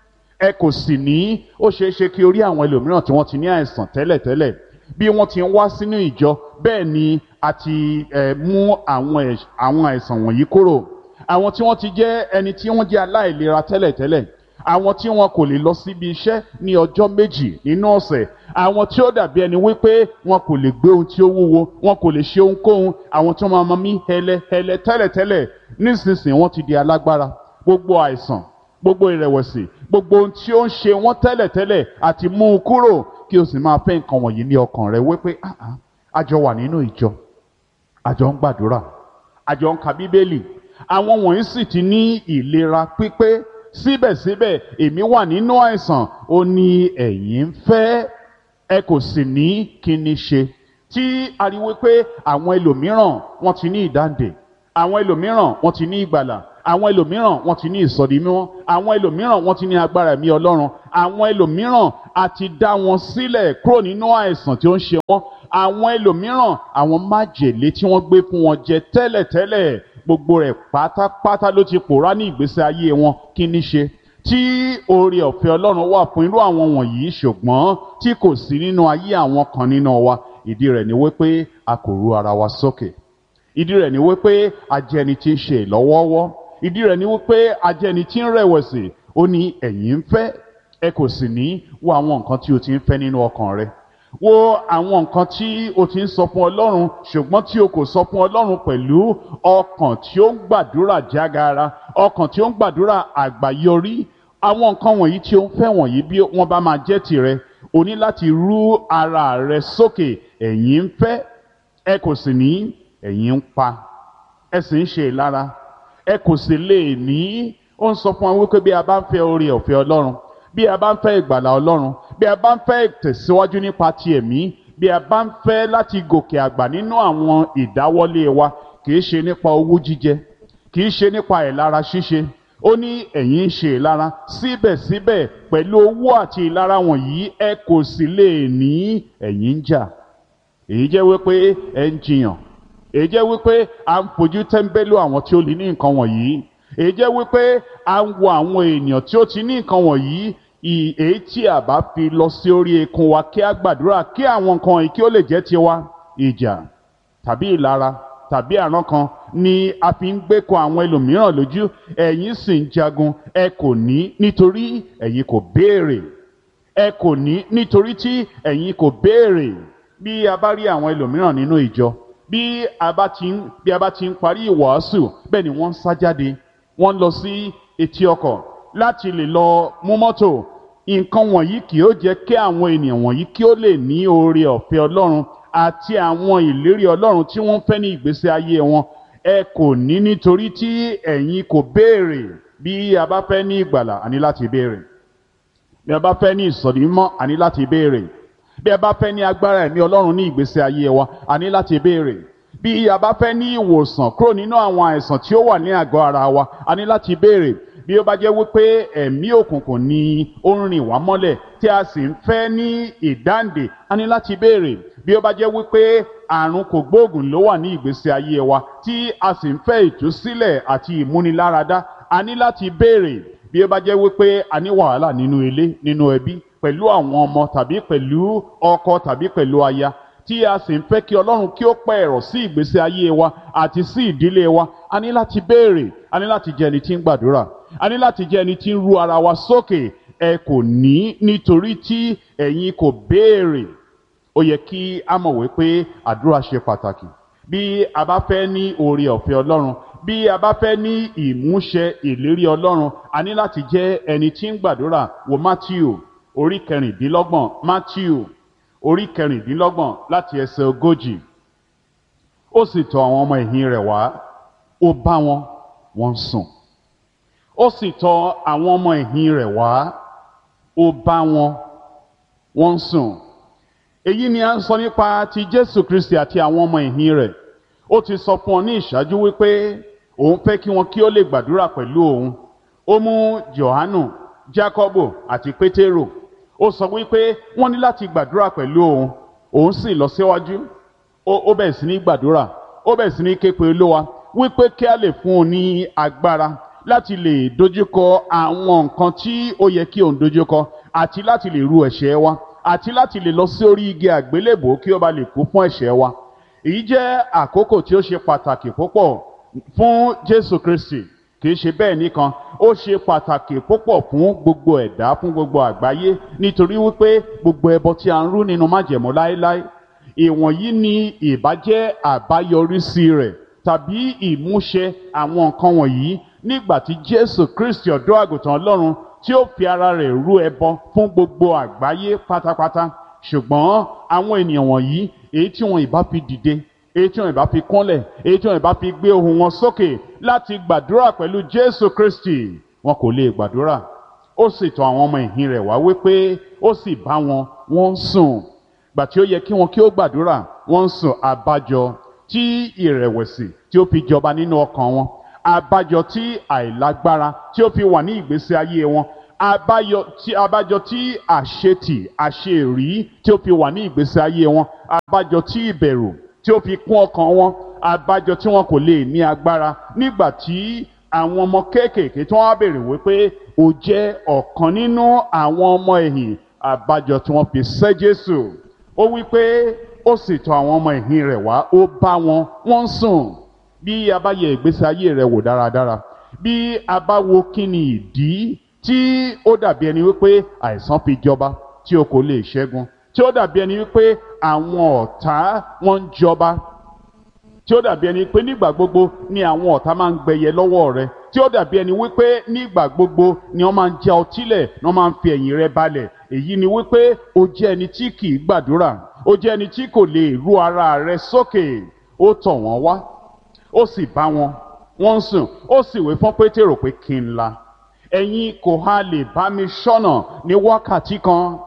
ẹ kò sì ní. Ó ṣeé ṣe kí o rí àwọn ẹlòmíràn tí wọ́n ti ní àìsàn tẹ́lẹ̀tẹ́lẹ̀. Bí wọ́n ti ń wá sínú ìjọ, bẹ́ẹ̀ ni a ti mú àwọn àìsàn wọ̀nyí kúrò. Àwọn tí wọ́n ti jẹ́ ẹni tí wọ́n jẹ́ aláìlera tẹ́lẹ̀tẹ́lẹ̀, àwọn tí wọn kò lè lọ síbi iṣẹ́ ní ọjọ́ méjì nínú ọ̀sẹ̀, àwọn tí ó dàbí ẹni wípé wọn kò lè gbé ohun tí ó wúwo, wọn kò lè ṣe ohunkóhun, àwọn tí wọ́n máa mí hẹlẹhẹlẹ tẹ́lẹ̀tẹ́lẹ̀, nísinsìnyí wọ́n ti di alágbára. Gbogbo àìsàn, gbogbo ìrẹ̀wẹ̀sì, gbogbo ohun tí ó ń ṣe wọ́n tẹ́lẹ̀tẹ́lẹ̀ àti mú un kúrò. Kí o sì máa fẹ́ nǹkan wọ̀nyí ní ọkàn rẹ wípé a jọ wà nínú ìjọ, a jọ ń gbàdúrà, a jọ ń ka Bíbélì, àwọn wọ̀nyí sì ti ní ìlera pípé, síbẹ̀síbẹ̀ èmi wà nínú àìsàn. Ó ní ẹ̀yin ń fẹ́, ẹ kò sì ní. Kí ni ṣe? Tí a rí wípé àwọn ẹlòmíràn wọ́n ti ní ìdáǹdè, àwọn ẹlòmíràn wọ́n ti ní ìgbàlà, àwọn ẹlòmíràn wọ́n ti ní ìsọdi mímọ́, àwọn ẹlòmíràn wọ́n ti ní agbára ẹ̀mí Ọlọ́run, àwọn ẹlòmíràn a ti dá wọn sílẹ̀ kúrò nínú àìsàn tí ó ń ṣe wọ́n, àwọn ẹlòmíràn àwọn májèlé tí wọ́n gbé fún wọn jẹ tẹ́lẹ̀tẹ́lẹ̀, gbogbo rẹ̀ pátápátá ló ti pòórá ní ìgbésí ayé wọn. Kí ni ṣe? Tí oore ọ̀fẹ́ Ọlọ́run wà fún irú àwọn wọ̀nyí, ṣùgbọ́n tí kò sí nínú ayé àwọn kan nínú wa, ìdí rẹ̀ ni wípé a kò rú ara wa sókè. Ìdí rẹ̀ ni wípé a jẹ́ ẹni tí ń ṣe ìlọ́wọ́wọ́. Ìdí rẹ̀ ni wípé a jẹ́ ẹni tí ń rẹ̀wẹ̀sì. Ó ní ẹ̀yin ń fẹ́, ẹ kò sì ní. Wo àwọn nǹkan tí o ti ń fẹ́ nínú ọkàn rẹ. Wo àwọn nǹkan tí o ti ń sọ fún Ọlọ́run, ṣùgbọ́n tí o kò sọ fún Ọlọ́run pẹ̀lú ọkàn tí ó ń gbàdúrà jágara, ọkàn tí ó ń gbàdúrà àgbáyọrí. Àwọn nǹkan wọ̀nyí tí o ń fẹ́ wọ̀nyí, bí wọ́n bá máa jẹ́ tìrẹ, o ní láti rú ara rẹ sókè. Ẹ̀yin ń fẹ́, ẹ kò sì ní. Ẹ̀yin ń pa, ẹ sì ń ṣe ìlara, ẹ kò sì lè ní. Ó ń sọ fún wa wípé bí a bá ń fẹ́ oore ọ̀fẹ́ Ọlọ́run, bí a bá ń fẹ́ ìgbàlà Ọlọ́run, bí a bá ń fẹ́ ìtẹ̀síwájú nípa ti ẹ̀mí, bí a bá ń fẹ́ láti gòkè àgbà nínú àwọn ìdáwọ́lé wa, kìí ṣe nípa owú jíjẹ, kìí ṣe nípa ìlara ṣíṣe. Ó ní ẹ̀yin ń ṣe ìlara, síbẹ̀síbẹ̀ pẹ̀lú owú àti ìlara wọ̀nyí ẹ kò sì lè ní. Ẹ̀yin ń jà, èyí jẹ́ wípé ẹ ń jiyàn, èyí jẹ́ wípé à ń fojú tẹ́ńbẹ́lú àwọn tí ó lè ní nǹkan wọ̀nyí, èyí jẹ́ wípé à ń wo àwọn ènìyàn tí ó ti ní nǹkan wọ̀nyí. Èyí tí a bá fi lọ sí orí eékún wa kí a gbàdúrà kí àwọn nǹkan wọ̀nyí kí ó lè jẹ́ tiwa. Ìjà tàbí ìlara tàbí àrán kan ni a fi ń gbé kọ àwọn ẹlòmíràn lójú. Ẹ̀yin sì ń jagun, ẹ kò ní nítorí ẹ̀yin kò béèrè. Ẹ kò ní nítorí tí ẹ̀yin kò béèrè. Bí a bá rí àwọn ẹlòmíràn nínú ìjọ, bí a bá ti ń parí ìwàásù, bẹ́ẹ̀ ni wọ́n ń sá jáde, wọ́n lọ sí etí ọkọ̀ láti lè lọ mú mọ́tò. Nǹkan wọ̀nyí kì yóò jẹ́ kí àwọn ènìyàn wọ̀nyí kí ó lè ní oore ọ̀fẹ́ Ọlọ́run àti àwọn ìlérí Ọlọ́run tí wọ́n fẹ́ ní ìgbésí ayé wọn. Ẹ kò ní nítorí tí ẹ̀yin kò béèrè. Bí a bá fẹ́ ní ìgbàlà, a ní láti béèrè. Bí a bá fẹ́ ní ìsọ̀dímọ́, a ní láti béèrè. Bí a bá fẹ́ ní agbára ẹ̀mí Ọlọ́run ní ìgbésí ayé wa, a ní láti béèrè. Bí a bá fẹ́ ní ìwòsàn kúrò nínú àwọn àìsàn tí ó wà ní àgọ́ ara wa, a ní láti béèrè. Bí ó bá jẹ́ wípé ẹ̀mí òkùnkùn ni ó ń rìn wá mọ́lẹ̀ tí a sì ń fẹ́ ní ìdáǹdè, a ní láti béèrè. Bí ó bá jẹ́ wípé àrùn kògbóògùn ló wà ní ìgbésí ayé wa tí a sì ń fẹ́ ìtúsílẹ̀ àti ìmúniláradá, a ní láti béèrè. Bí ó bá jẹ́ wípé a ní wàhálà nínú ilé, nínú ẹbí, pẹ̀lú àwọn ọmọ tàbí pẹ̀lú ọkọ tàbí pẹ̀lú aya, tí a sì ń fẹ́ kí Ọlọ́run kí ó pẹ́ ẹ̀rọ̀ sí ìgbésí ayé wa àti sí ìdílé wa, a ní láti béèrè. A ní láti jẹ́ ẹni tí ń gbàdúrà, a ní láti jẹ́ ẹni tí ń ru ara wa sókè. Ẹ kò ní nítorí tí ẹ̀yin kò béèrè. Ó yẹ kí a mọ̀ wípé àdúrà ṣe pàtàkì. Bí a bá fẹ́ ní oore ọ̀fẹ́ Ọlọ́run, bí a bá fẹ́ ní ìmúṣẹ ìlérí Ọlọ́run, a ní láti jẹ́ ẹni tí ń gbàdúrà. Wo Mátíù orí 26, Mátíù orí 26 láti ẹsẹ̀ 40. Ó sì tọ̀ àwọn ọmọ ẹ̀yìn rẹ̀ wá, ó bá wọn, wọ́n ń sùn. Ó sì tọ̀ àwọn ọmọ ẹ̀yìn rẹ̀ wá, ó bá wọn, wọ́n ń sùn. Èyí ni a ń sọ nípa ti Jésù Kristi àti àwọn ọmọ ẹ̀yìn rẹ̀. Ó ti sọ fún ọ ní ìṣáájú wípé òun fẹ́ kí wọn kí ó lè gbàdúrà pẹ̀lú òun. Ó mú Jòhánù, Jákọ́bù àti Pétérù. Ó sọ wípé wọ́n ní láti gbàdúrà pẹ̀lú òun. Òun sì lọ síwájú. Ó bẹ̀rẹ̀ sí ní gbàdúrà. Ó bẹ̀rẹ̀ sí ní ké pe Olúwa wípé kí a lè fún un ní agbára láti lè dojúkọ àwọn nǹkan tí ó yẹ kí òun dojúkọ, àti láti lè ru ẹ̀ṣẹ̀ wa, àti láti lè lọ sí orí igi àgbélébùú kí ó bá lè kú fún ẹ̀ṣẹ̀ wa. Èyí jẹ́ àkókò tí ó ṣe pàtàkì púpọ̀ fún Jésù Kristi. Kì í ṣe bẹ́ẹ̀ nìkan, ó ṣe pàtàkì púpọ̀ fún gbogbo ẹ̀dá, fún gbogbo àgbáyé, nítorí wípé gbogbo ẹbọ tí a ń rú nínú májẹ̀mú láéláé, ìwọ̀nyí ni ìbájẹ́ àbáyọrísí rẹ̀ tàbí ìmúṣẹ àwọn nǹkan wọ̀nyí nígbà tí Jésù Kristi ọ̀dọ́ àgùntàn Ọlọ́run tí ó fi ara rẹ̀ rú ẹbọ fún gbogbo àgbáyé pátápátá. Ṣùgbọ́n àwọn ènìyàn wọ̀nyí, èyí tí wọn ìbá fi dìde, èyí tí wọn ìbá fi kúnlẹ̀, èyí tí wọn ìbá fi gbé ohùn wọn sókè láti gbàdúrà pẹ̀lú Jésù Kristi, wọn kò lè gbàdúrà. Ó sì tọ̀ àwọn ọmọ ẹ̀yìn rẹ̀ wá wípé ó sì bá wọn, wọ́n ń sùn. Gbà tí ó yẹ kí wọn kí ó gbàdúrà, wọ́n ń sùn. Àbájọ tí ìrẹ̀wẹ̀sì tí ó fi jọba nínú ọkàn wọn, àbájọ tí àìlágbára tí ó fi wà ní ìgbésí ayé wọn, àbájọ tí àṣetì, àṣeèrí tí ó fi wà ní ìgbésí ayé wọn, àbájọ tí ìbẹ̀rù tí ó fi kún ọkàn wọn, àbájọ tí wọn kò lè ní agbára nígbà tí àwọn ọmọ kéékèèké tí wọ́n á béèrè wípé ó jẹ́ ọ̀kan nínú àwọn ọmọ ẹ̀yìn, àbájọ tí wọ́n fi sẹ́ Jésù. Ó wípé ó sì tọ̀ àwọn ọmọ ẹ̀yìn rẹ̀ wá, ó bá wọn, wọ́n ń sùn. Bí a bá yẹ ìgbésí ayé rẹ̀ wò dáradára, bí a bá wo kí ni ìdí tí ó dàbí ẹni wípé àìsàn fi jọba tí o kò lè ṣẹ́gun, tí ó dàbí ẹni wípé àwọn ọ̀tá wọn ń jọba, tí ó dàbí ẹni pé nígbà gbogbo ni àwọn ọ̀tá máa ń gbẹyẹ lọ́wọ́ rẹ, tí ó dàbí ẹni wípé nígbà gbogbo ni wọ́n máa ń já ọtí lẹ̀, ni wọ́n máa ń fi ẹ̀yìn rẹ balẹ̀. Èyí ni wípé o jẹ́ ẹni tí kì í gbàdúrà, o jẹ́ ẹni tí kò lè ru ara rẹ sókè. Ó tọ̀ wọ́n wá, ó sì bá wọn, wọ́n ń sùn. Ó sì wí fún Pétérù pé kí n la, ẹ̀yin kò ha lè bá mi ṣọ́nà ní wákàtí kan?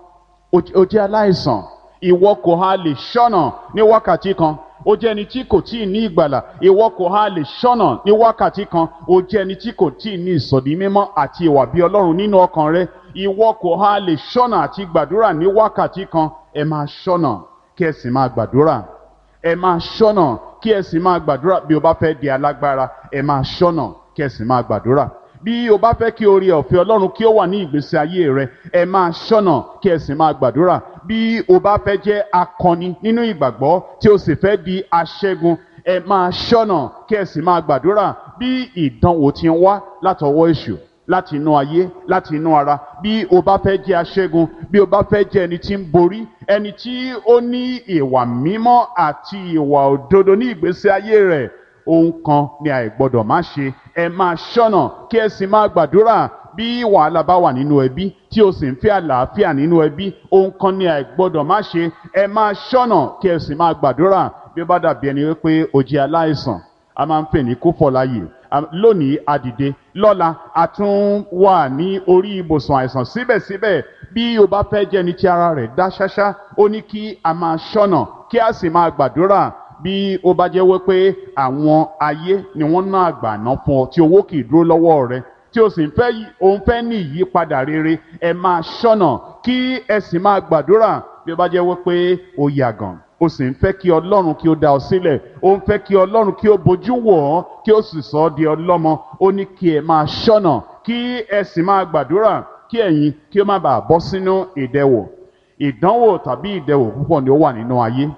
O jẹ́ aláìsàn, ìwọ kò ha lè ṣọ́nà ní wákàtí kan? O jẹ́ ẹni tí kò tíì ní ìgbàlà, ìwọ kò ha lè ṣọ́nà ní wákàtí kan? O jẹ́ ẹni tí kò tíì ní ìsọ̀dí mímọ́ àti ìwà bí Ọlọ́run nínú ọkàn rẹ, ìwọ kò ha lè ṣọ́nà àti gbàdúrà ní wákàtí kan? Ẹ máa ṣọ́nà kí ẹ sì máa gbàdúrà. Ẹ máa ṣọ́nà kí ẹ sì máa gbàdúrà. Bí o bá fẹ́ di alágbára, ẹ máa ṣọ́nà kí ẹ sì máa gbàdúrà. Bí o bá fẹ́ kí oore ọ̀fẹ́ Ọlọ́run kí ó wà ní ìgbésí ayé rẹ, ẹ máa ṣọ́nà kí ẹ sì máa gbàdúrà. Bí o bá fẹ́ jẹ́ akọni nínú ìgbàgbọ́ tí o sì fẹ́ di aṣẹ́gun, ẹ máa ṣọ́nà kí ẹ sì máa gbàdúrà. Bí ìdánwò ti ń wá látọwọ́ èṣù, láti inú ayé, láti inú ara, bí o bá fẹ́ jẹ́ aṣẹ́gun, bí o bá fẹ́ jẹ́ ẹni tí ń borí, ẹni tí ó ní ìwà mímọ́ àti ìwà òdodo ní ìgbésí ayé rẹ̀, ohun kan ni àìgbọ́dọ̀ má ṣe. Ẹ máa ṣọ́nà kí ẹ sì máa gbàdúrà. Bí wàhálà bá wà nínú ẹbí tí o sì ń fẹ́ àlàáfíà nínú ẹbí, ohun kan ni àìgbọ́dọ̀ má ṣe. Ẹ máa ṣọ́nà kí ẹ sì máa gbàdúrà. Bí ó bá dàbí ẹni wípé o jẹ́ aláìsàn, a máa ń pè ní kúfọ̀láyè. Lónìí a dìde, lọ́la a tún wà ní orí ibùsùn àìsàn. Síbẹ̀síbẹ̀, bí o bá fẹ́ jẹ́ ẹni tí ara rẹ̀ dá ṣáṣá, ó ní kí a máa ṣọ́nà kí a sì máa gbàdúrà. Bí ó bá jẹ́ wípé àwọn ayé ni wọ́n ná àgbàná fún ọ tí owó kì í dúró lọ́wọ́ rẹ, tí o sì ń fẹ́ ní ìyípadà rere, ẹ máa ṣọ́nà kí ẹ sì máa gbàdúrà. Bí ó bá jẹ́ wípé o yàgàn, o sì ń fẹ́ kí Ọlọ́run kí ó dá ọ sílẹ̀, o ń fẹ́ kí Ọlọ́run kí ó bojú wò ọ́, kí ó sì sọ ọ́ di ọlọ́mọ, ó ní kí ẹ máa ṣọ́nà kí ẹ sì máa gbàdúrà, kí ẹ̀yin kí ó má bàa bọ́ sínú ìdẹwò. Ìdánwò tàbí ìdẹwò púpọ̀ ni ó wà nínú ayé,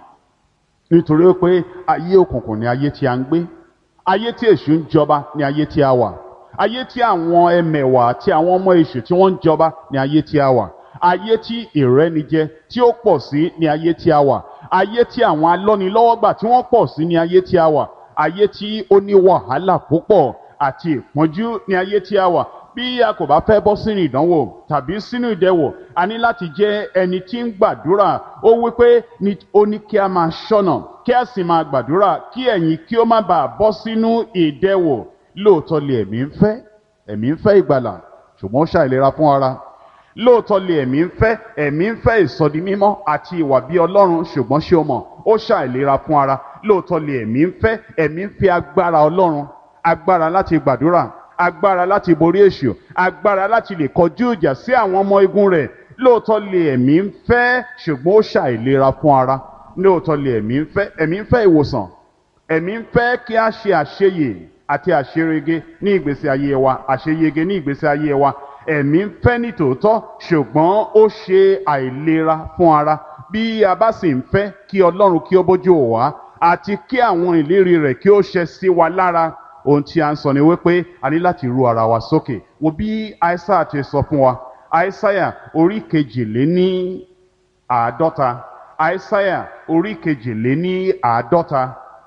nítorí pé ayé òkùnkùn ni ayé tí a ń gbé. Ayé tí èṣù ń jọba ni ayé tí a wà. Ayé tí àwọn ẹmẹ̀wà àti àwọn ọmọ èṣù tí wọ́n ń jọba ni ayé tí a wà. Ayé tí ìrẹ́nijẹ tí ó pọ̀ sí ni ayé tí a wà. Ayé tí àwọn alọ́nilọ́wọ́gbà tí wọ́n pọ̀ sí ni ayé tí a wà. Ayé tí ó ní wàhálà púpọ̀ àti ìpọ́njú ni ayé tí a wà. Bí a kò bá fẹ́ bọ́ sínú ìdánwò tàbí sínú ìdẹwò, a ní láti jẹ́ ẹni tí ń gbàdúrà. Ó wí pé ó ní kí a máa ṣọ́nà kí a sì máa gbàdúrà kí ẹ̀yin kí ó má bàa bọ́ sínú ìdẹwò. Lóòótọ́ lè ẹ̀mí ń fẹ́ ìgbàlà, ṣùgbọ́n ó ṣàìlera fún ara. Lóòótọ́ lè ẹ̀mí ń fẹ́ ìsọdi mímọ́ àti ìwà bí Ọlọ́run, ṣùgbọ́n ṣé o mọ̀, ó ṣàìlera fún ara. Lóòótọ́ lè ẹ̀mí ń fẹ́ agbára Ọlọ́run, agbára láti gbàdúrà, agbára láti borí èṣù, agbára láti lè kọjú ìjà sí àwọn ọmọ igun rẹ̀. Lóòótọ́ lè ẹ̀mí ń fẹ́, ṣùgbọ́n ó ṣàìlera fún ara. Lóòótọ́ lè ẹ̀mí ń fẹ́ ìwòsàn, ẹ̀mí ń fẹ́ kí a ṣe àṣeyè àti àṣerege ní ìgbésí ayé wa, àṣeyege ní ìgbésí ayé wa. Ẹ̀mí ń fẹ́ ní tòótọ́, ṣùgbọ́n ó ṣe àìlera fún ara. Bí a bá sì ń fẹ́ kí Ọlọ́run kí ó bójú wò wá àti kí àwọn ìlérí rẹ̀ kí ó ṣẹ sí wa lára, ohun tí a ń sọ ni wípé a ní láti ru ara wa sókè. Wo bí Aísáyà ti sọ fún wa. Aísáyà orí 42. Aísáyà orí 42.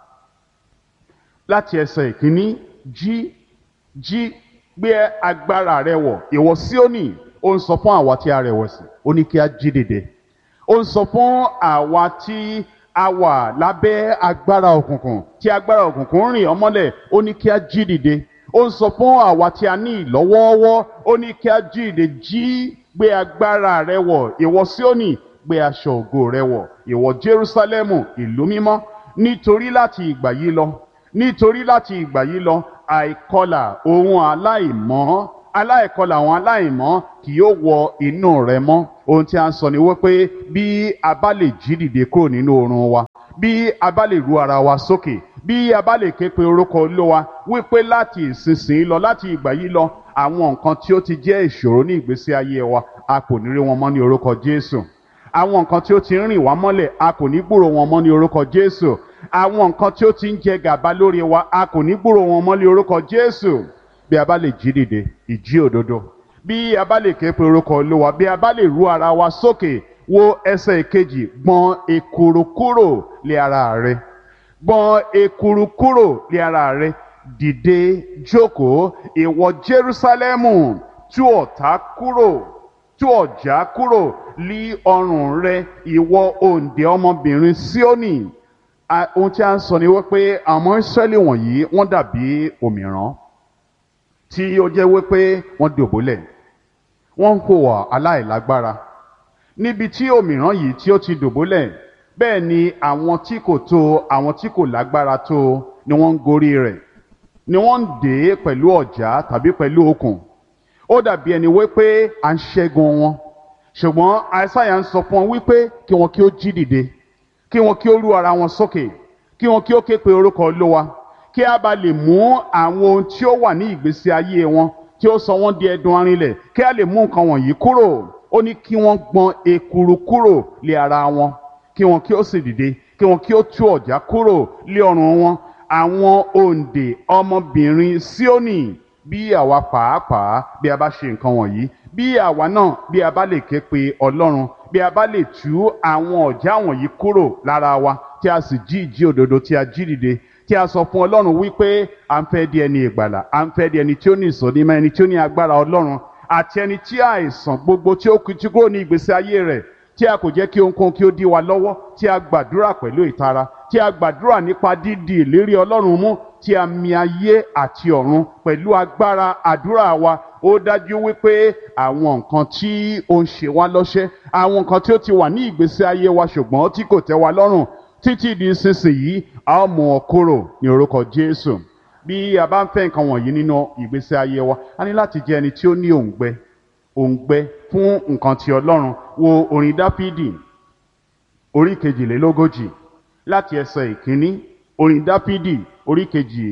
Láti ẹsẹ̀ ìkíní. Jí gbé agbára rẹ wọ̀, ìwọ Síónì. Ó ń sọ fún àwa tí a rẹ̀wẹ̀sì, ó ní kí a jí dìde. Ó ń sọ fún àwa tí a wà lábẹ́ agbára òkùnkùn, tí agbára òkùnkùn rìn ọmọlẹ̀, ó ní kí a jí dìde. Ó ń sọ fún àwa tí a ní ìlọ́wọ́ọ́wọ́, ó ní kí a jí dìde. Jí gbé agbára rẹ wọ̀, ìwọ Síónì. Gbé aṣọ ògo rẹ wọ̀, ìwọ Jerúsálẹ́mù ìlú mímọ́. Nítorí láti ìgbà yìí lọ àìkọlà àwọn aláìmọ́ kì yóò wọ inú rẹ mọ́. Ohun tí a ń sọ ni wípé bí a bá lè jí dìde kúrò nínú oorun wa, bí a bá lè ru ara wa sókè, bí a bá lè ké pe orúkọ Olúwa, wípé láti ìsinsìnyí lọ, láti ìgbà yìí lọ, àwọn nǹkan tí ó ti jẹ́ ìṣòro ní ìgbésí ayé wa, a kò ní rí wọn mọ́ ní orúkọ Jésù. Àwọn nǹkan tí ó ti ń rìn wá mọ́lẹ̀, a kò ní gbúrò wọn mọ́ ní orúkọ Jésù. Àwọn nǹkan tí ó ti ń jẹ gàba lórí wa, a kò ní gbúrò wọn mọ́ ní orúkọ Jésù. Bí a bá lè jí dìde, ìjí òdodo, bí a bá lè ké pe orúkọ Olúwa, bí a bá lè ru ara wa sókè. Wo ẹsẹ̀ ìkejì. Gbọ̀n èkùrù kúrò lé ara rẹ. Gbọ̀n èkùrù kúrò lé ara rẹ. Dìde jókòó, ìwọ Jerúsálẹ́mù. Tú ọ̀já kúrò lí ọrùn rẹ, ìwọ òǹdè ọmọbìnrin Síónì. ohun tí a ń sọ ni wípé àwọn Ísírẹ́lì wọ̀nyí wọ́n dàbí òmìrán tí ó jẹ́ wípé wọ́n dòbólẹ̀, wọ́n ń hùwà aláìlágbára. Níbi tí òmìrán yìí tí ó ti dòbólẹ̀, bẹ́ẹ̀ ni àwọn tí kò tó, àwọn tí kò lágbára tó ni wọ́n ń gorí rẹ̀, ni wọ́n ń dè é pẹ̀lú ọ̀já tàbí pẹ̀lú okùn. Ó dàbí ẹni wípé à ń ṣẹ́gun wọn, ṣùgbọ́n Aísáyà ń sọ fún wọn wípé kí wọn kí ó jí dìde, kí wọn kí ó rú ara wọn sókè, kí wọn kí ó ké pe orúkọ Olúwa, kí a bá lè mú àwọn ohun tí ó wà ní ìgbésí ayé wọn tí ó sọ wọ́n di ẹdun arinlẹ̀, kí a lè mú nǹkan wọ̀nyí kúrò. Ó ní kí wọ́n gbọn ekuru kúrò lé ara wọn, kí wọn kí ó sì dìde, kí wọn kí ó tú ọ̀já kúrò lé ọrùn wọn. Àwọn òǹdè ọmọbìnrin Síónì, bí àwa pàápàá bí a bá ṣe nǹkan wọ̀nyí, bí àwa náà bí a bá lè ké pe Ọlọ́run, bí a bá lè tú àwọn ọ̀já wọ̀nyí kúrò lára wa, tí a sì jí ìjí òdodo, tí a jí dìde, tí a sọ fún Ọlọ́run wípé à ń fẹ́ di ẹni ìgbàlà, à ń fẹ́ di ẹni tí ó ní ìsọdímọ́, ẹni tí ó ní agbára Ọlọ́run, àti ẹni tí àìsàn gbogbo tí ó ti kúrò ní ìgbésí ayé rẹ̀, tí a kò jẹ́ kí ohunkóhun kí ó dí wa lọ́wọ́, tí a gbàdúrà pẹ̀lú ìtara, tí a gbàdúrà nípa dídi ìlérí Ọlọ́run mú, tí a mì ayé àti ọ̀run pẹ̀lú agbára àdúrà wa. Ó dájú wípé àwọn nǹkan tí ó ń ṣe wá lọ́ṣẹ́, àwọn nǹkan tí ó ti wà ní ìgbésí ayé wa ṣùgbọ́n tí kò tẹ́ wa lọ́rùn, títí di ìsinsìnyí a ó mú wọn kúrò ní orúkọ Jésù. Bí a bá ń fẹ́ nǹkan wọ̀nyí nínú ìgbésí ayé wa, a ní láti jẹ́ ẹni tí ó ní òǹgbẹ fún nǹkan ti Ọlọ́run. Wo orin Dáfídì orí 42 láti ẹsẹ̀ 1. Orin Dáfídì orí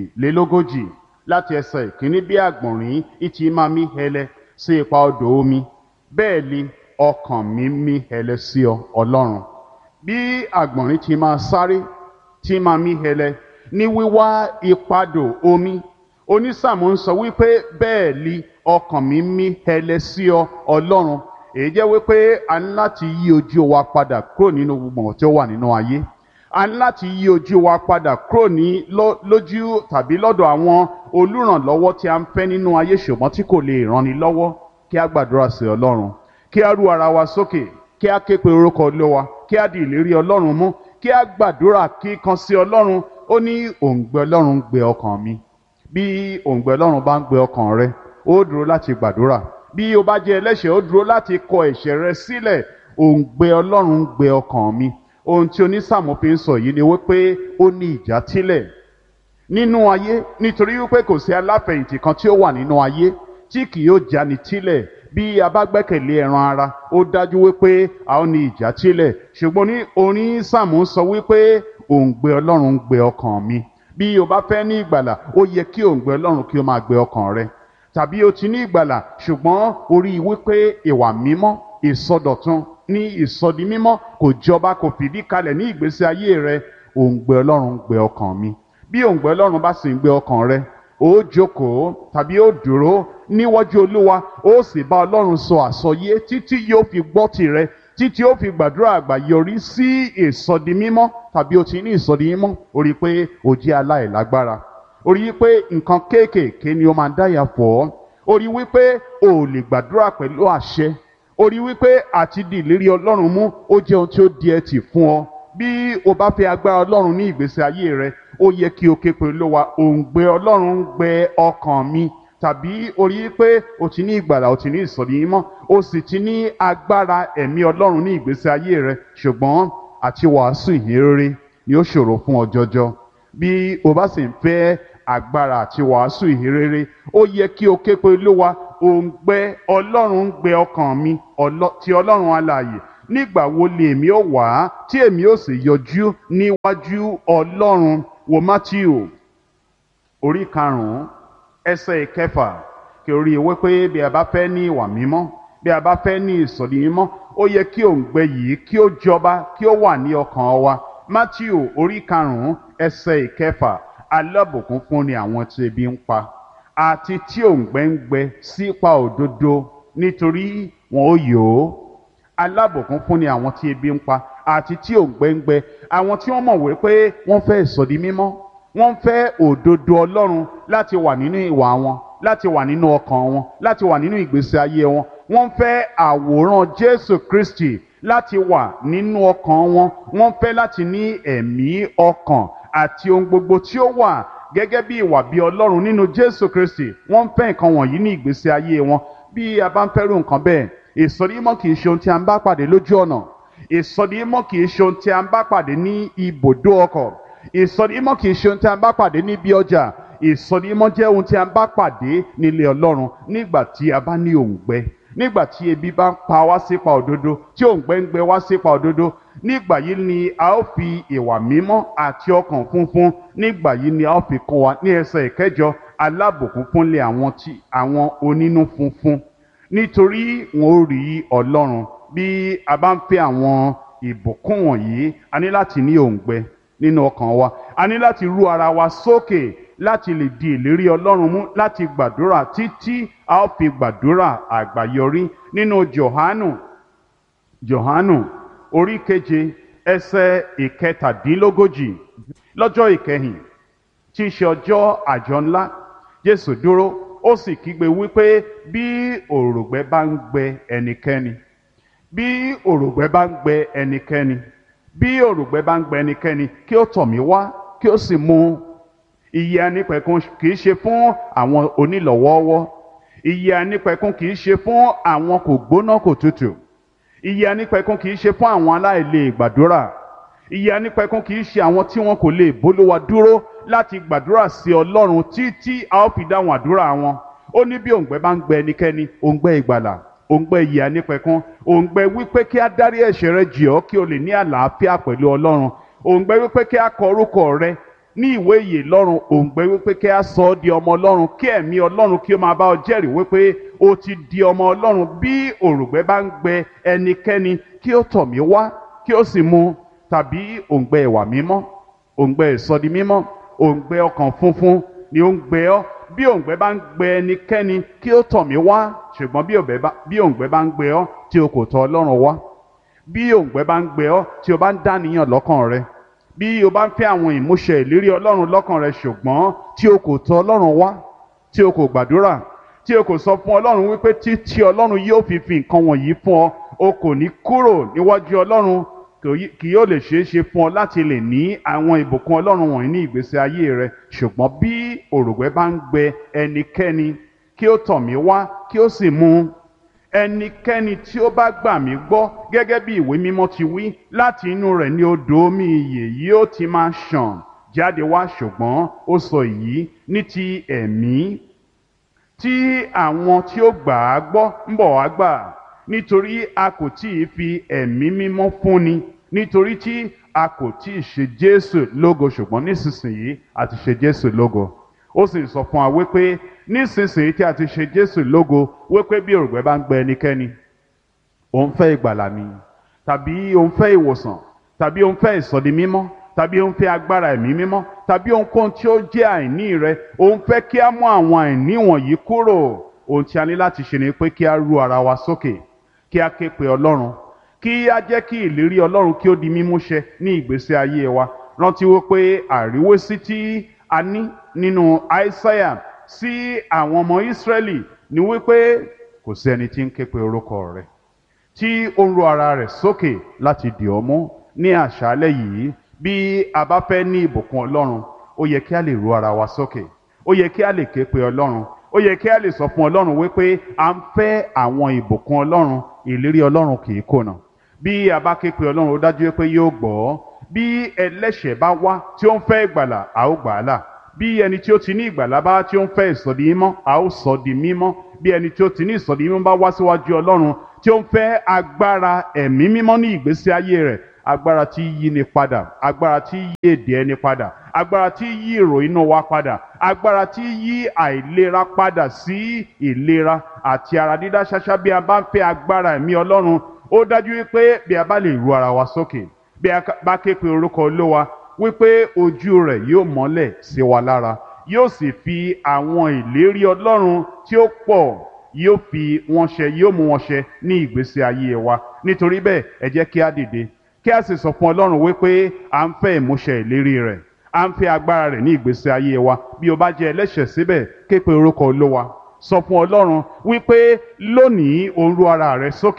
42 láti ẹsẹ̀ 1. Bí àgbọ̀nrín ìtì máa mí hẹlẹ sí ipa odò omi, bẹ́ẹ̀ ni ọkàn mi mí hẹlẹ sí ọ, Ọlọ́run. Bí àgbọ̀nrín ti máa sáré, tí máa mí hẹlẹ ní wíwá ipadò omi, onísàmù ń sọ wípé bẹ́ẹ̀ ni ọkàn mi mí hẹlẹ sí ọ, Ọlọ́run. Èyí jẹ́ wípé a ní láti yí ojú wa padà kúrò nínú gbogbo tí ó wà nínú ayé. A ní láti yí ojú wa padà kúrò ní lójú tàbí lọ́dọ̀ àwọn olùrànlọ́wọ́ tí a ń fẹ́ nínú ayé ṣùgbọ́n tí kò lè ràn ni lọ́wọ́. Kí a gbàdúrà sí Ọlọ́run, kí a rú ara wa sókè, kí a ké pe orúkọ Olúwa, kí a di ìlérí Ọlọ́run mú, kí a gbàdúrà kíkan sí Ọlọ́run. Ó ní òǹgbẹ Ọlọ́run gbé ọkàn mi. Bí òǹgbẹ Ọlọ́run bá ń gbé ọkàn rẹ, ó dúró láti gbàdúrà. Bí o bá jẹ́ ẹlẹ́ṣẹ̀, ó dúró láti kọ ẹ̀ṣẹ̀ rẹ sílẹ̀. Òǹgbẹ Ọlọ́run gbé ọkàn mi. Ohun tí onísàmù fi ń sọ yìí ni wípé ó ní ìjàtílẹ̀ nínú ayé, nítorí wípé kò sí aláfẹ̀yìntì kan tí ó wà nínú ayé tí kì yóò jáni tílẹ̀. Bí a bá gbẹ́kẹ̀lé ẹran ara, ó dájú wípé a ó ní ìjàtílẹ̀. Ṣùgbọ́n ní onísàmù sọ wípé òǹgbẹ Ọlọ́run gbé ọkàn mi. Bí o bá fẹ́ ní ìgbàlà, ó yẹ kí òǹgbẹ Ọlọ́run kí ó máa gbé ọkàn rẹ. Tàbí o ti ní ìgbàlà ṣùgbọ́n o rí wípé ìwà mímọ́, ìsọdọ̀tun ní ìsọdi mímọ́ kò jọba, kò fìdí kalẹ̀ ní ìgbésí ayé rẹ. Òǹgbẹ Ọlọ́run gbé ọkàn mi. Bí òǹgbẹ Ọlọ́run bá sì ń gbé ọkàn rẹ, ó jókòó tàbí ó dúró níwájú Olúwa, ó sì bá Ọlọ́run sọ àsọyé títí yóò fi gbọ́ tirẹ̀, títí ó fi gbàdúrà àgbáyọrí sí ìsọdi mímọ́. Tàbí o ti ní ìsọdi mímọ́, o rí pé o jẹ́ aláìlágbára, o rí pé nǹkan kéékèèké ni ó máa ń dáyà fọ́, o rí wípé o ò lè gbàdúrà pẹ̀lú àṣẹ, o rí wípé àti di ìlérí Ọlọ́run mú ó jẹ́ ohun tí ó di ẹtì fún ọ. Bí o bá fẹ́ agbára Ọlọ́run ní ìgbésí ayé rẹ, ó yẹ kí o ké pe Olúwa. Òǹgbẹ Ọlọ́run gbẹ ọkàn mi. Tàbí o rí pé o ti ní ìgbàlà, o ti ní ìsọdi mímọ́, o sì ti ní agbára ẹ̀mí Ọlọ́run ní ìgbésí ayé rẹ, ṣùgbọ́n àti wàásù ìhìnrere ni ó ṣòro fún ọ jọjọ. Bí o bá sì ń fẹ́ agbára àti wàásù ìhìnrere, ó yẹ kí o ké pe Olúwa. Òǹgbẹ Ọlọ́run gbẹ ọkàn mi, ti Ọlọ́run alààyè. Nígbà wo lè èmi ó wá tí èmi ó sì yọjú níwájú Ọlọ́run? Wo Mátíù orí 5 ẹsẹ̀ 6, kí o rí wípé bí a bá fẹ́ ní ìwà mímọ́, bí a bá fẹ́ ní ìsọdi mímọ́, ó yẹ kí òǹgbẹ yìí kí ó jọba, kí ó wà ní ọkàn wa. Mátíù orí 5 ẹsẹ̀ 6. Alábùkún fún ni àwọn tí ebi ń pa àti tí òǹgbẹ ń gbẹ sípa òdodo, nítorí wọn ó yó. Alábùkún fún ni àwọn tí ebi ń pa àti tí òǹgbẹ ń gbẹ, àwọn tí wọ́n mọ̀ wípé wọ́n fẹ́ ìsọdi mímọ́, wọ́n fẹ́ òdodo Ọlọ́run láti wà nínú ìwà wọn, láti wà nínú ọkàn wọn, láti wà nínú ìgbésí ayé wọn. Wọ́n fẹ́ àwòrán Jésù Kristi láti wà nínú ọkàn wọn. Wọ́n fẹ́ láti ní ẹ̀mí ọkàn àti ohun gbogbo tí ó wà gẹ́gẹ́ bí ìwà bí Ọlọ́run nínú Jésù Kristi. Wọ́n fẹ́ nǹkan wọ̀nyí ní ìgbésí ayé wọn. Bí a bá ń fẹ́rù nǹkan bẹ́ẹ̀, ìsọdimímọ́ kì í ṣe ohun tí a ń bá pàdé lójú ọ̀nà. Ìsọdimímọ́ kì í ṣe ohun tí a ń bá pàdé ní ibùdó ọkọ̀. Ìsọdimímọ́ kì í ṣe ohun tí a ń bá pàdé níbi ọjà. Ìsọdimímọ́ jẹ́ ohun tí a ń bá pàdé nílé Ọlọ́run nígbà tí a bá ní òǹgbẹ, nígbà tí ebi bá ń pa wá sípa òdodo, tí òǹgbẹ ń gbẹ wá sípa òdodo. Nígbà yìí ni a ó fi ìwà mímọ́ àti ọkàn funfun, nígbà yìí ni a ó fi kọ́ wa ní ẹsẹ̀ ìkẹjọ, alábùkún fúnlé àwọn onínú funfun, nítorí wọn ó rí Ọlọ́run. Bí a bá ń fẹ́ àwọn ìbùkún wọ̀nyí, a ní láti ní òǹgbẹ nínú ọkàn wa. A ní láti rú ara wa sókè láti lè di ìlérí Ọlọ́run mú, láti gbàdúrà títí a ó fi gbàdúrà àgbáyọrí. Nínú Jòhánù orí keje ẹsẹ̀ ìkẹtàdínlógójì, lọ́jọ́ ìkẹyìn tí í ṣe ọjọ́ àjọ ńlá, Jésù dúró ó sì kígbe wípé bí òrùngbẹ bá ń gbẹ ẹnikẹ́ni, bí òrùngbẹ bá ń gbẹ ẹnikẹ́ni, bí òrùngbẹ bá ń gbẹ ẹnikẹ́ni, kí ó tọ̀ mí wá kí ó sì mu. Ìyè àìnípẹ̀kun kì í ṣe fún àwọn onílọ̀wọ́ọ́wọ́. Ìyè àìnípẹ̀kun kì í ṣe fún àwọn kò gbóná kò tutù. Ìyè àìnípẹ̀kun kì í ṣe fún àwọn aláìlè gbàdúrà. Ìyè àìnípẹ̀kun kì í ṣe àwọn tí wọn kò lè bólúwa dúró láti gbàdúrà sí Ọlọ́run títí a ó fi dáhùn àdúrà wọn. Ó ní bí òǹgbẹ bá ń gbẹ ẹnikẹ́ni, òǹgbẹ ìgbàlà, òǹgbẹ ìyè àìnípẹ̀kun, òǹgbẹ wípé kí a dárí ẹ̀ṣẹ̀ rẹ jì ọ́ kí o lè ní àlàáfíà pẹ̀lú Ọlọ́run, òǹgbẹ wípé kí a kọ orúkọ rẹ ní ìwé ìyè lọ́run, òǹgbẹ wípé kí a sọ ọ́ di ọmọ Ọlọ́run, kí ẹ̀mí Ọlọ́run kí ó máa bá ọ jẹ́rìí wípé o ti di ọmọ Ọlọ́run. Bí òrùngbẹ bá ń gbẹ ẹnikẹ́ni, kí ó tọ̀ mí wá kí ó sì mu. Tàbí òǹgbẹ ìwà mímọ́, òǹgbẹ ìsọdi mímọ́, òǹgbẹ ọkàn funfun ni ó ń gbẹ ọ́. Bí òǹgbẹ bá ń gbẹ ẹnikẹ́ni, kí ó tọ̀ mí wá. Ṣùgbọ́n bí òǹgbẹ bá ń gbẹ ọ́ tí o kò tọ̀ Ọlọ́run wá, bí òǹgbẹ bá ń gbẹ ọ́ tí o bá ń dàníyàn lọ́kàn rẹ, bí o bá ń fẹ́ àwọn ìmúṣẹ ìlérí Ọlọ́run lọ́kàn rẹ, ṣùgbọ́n tí o kò tọ̀ Ọlọ́run wá, tí o kò gbàdúrà, tí o kò sọ fún Ọlọ́run wípé títí Ọlọ́run yóò fi nǹkan wọ̀nyí fún ọ, o kò ní kúrò níwájú Ọlọ́run. Kì yóò lè ṣeé ṣe fún ọ láti lè ní àwọn ìbùkún Ọlọ́run wọ̀nyí ní ìgbésí ayé rẹ. Ṣùgbọ́n bí òrùngbẹ bá ń gbẹ ẹnikẹ́ni, kí ó tọ̀ mí wá kí ó sì mu. Ẹnikẹ́ni tí ó bá gbà mí gbọ́, gẹ́gẹ́ bí ìwé mímọ́ ti wí, láti inú rẹ̀ ni odò omi ìyè yóò ti máa ṣàn jáde wá. Ṣùgbọ́n ó sọ èyí ní ti ẹ̀mí tí àwọn tí ó gbà á gbọ́ ń bọ̀ wá gbà, nítorí a kò tí ì fi ẹ̀mí mímọ́ fúnni, nítorí tí a kò tí ì ṣe Jésù lógo. Ṣùgbọ́n nísinsìnyí a ti ṣe Jésù lógo. Ó sì sọ fún wa wípé nísinsìnyí tí a ti ṣe Jésù lógo, wípé bí òrùngbẹ bá ń gbẹ ẹnikẹ́ni, òun fẹ́ ìgbàlà ni, tàbí òun fẹ́ ìwòsàn, tàbí òun fẹ́ ìsọdi mímọ́, tàbí òun fẹ́ agbára ẹ̀mí mímọ́, tàbí ohunkóhun tí ó jẹ́ àìní rẹ, òun fẹ́ kí a mú àwọn àìní wọ̀nyí kúrò. Ohun tí a ní láti ṣe ni pé kí a rú ara wa sókè, kí a ké pe Ọlọ́run, kí a jẹ́ kí ìlérí Ọlọ́run kí ó di mímúṣẹ ní ìgbésí ayé wa. Rántí wípé àríwésí tí a ní nínú Aísáyà sí àwọn ọmọ Ísírẹ́lì ni wípé kò sí ẹni tí ń ké pe orúkọ rẹ̀, tí ó ń ru ara rẹ̀ sókè láti dì ọ́ mú. Ní àṣálẹ́ yìí, bí a bá fẹ́ ní ìbùkún Ọlọ́run, ó yẹ kí a lè ru ara wa sókè, ó yẹ kí a lè ké pe Ọlọ́run, ó yẹ kí a lè sọ fún Ọlọ́run wípé à ń fẹ́ àwọn ìbùkún Ọlọ́run. Ìlérí Ọlọ́run kì í kùnà. Bí a bá ké pe Ọlọ́run, ó dájú pé yóò gbọ́. Bí ẹlẹ́ṣẹ̀ bá wá tí ó ń fẹ́ ìgbàlà, a ó gbà á là. Bí ẹni tí ó ti ní ìgbàlà bá tí ó ń fẹ́ ìsọdi mímọ́, a ó sọ di mímọ́. Bí ẹni tí ó ti ní ìsọdi mímọ́ bá wá síwájú Ọlọ́run tí ó ń fẹ́ agbára ẹ̀mí mímọ́ ní ìgbésí ayé rẹ̀, agbára tí yí ni padà, agbára tí yí èdè ẹni padà, agbára tí yí ìròyìn inú wa padà, agbára tí yí àìlera padà sí ìlera àti ara dídá ṣáṣá. Bí a bá ń fẹ́ agbára ẹ̀mí Ọlọ́run, ó dájú wípé bí a bá lè ru ara wa sókè, bí a bá ké pe orúkọ Olúwa, wípé ojú rẹ̀ yóò mọ́lẹ̀ sí wa lára, yóò sì fi àwọn ìlérí Ọlọ́run tí ó pọ̀ yóò fi wọn ṣẹ, yóò mú wọn ṣẹ ní ìgbésí ayé wa. Nítorí bẹ́ẹ̀, ẹ jẹ́ kí a dìde, kí a sì sọ fún Ọlọ́run wípé à ń fẹ́ ìmúṣẹ ìlérí rẹ̀, à ń fẹ́ agbára rẹ̀ ní ìgbésí ayé wa. Bí o bá jẹ́ ẹlẹ́ṣẹ̀ síbẹ̀, ké pe orúkọ Olúwa, sọ fún Ọlọ́run wípé lónìí o ń ru ara rẹ sókè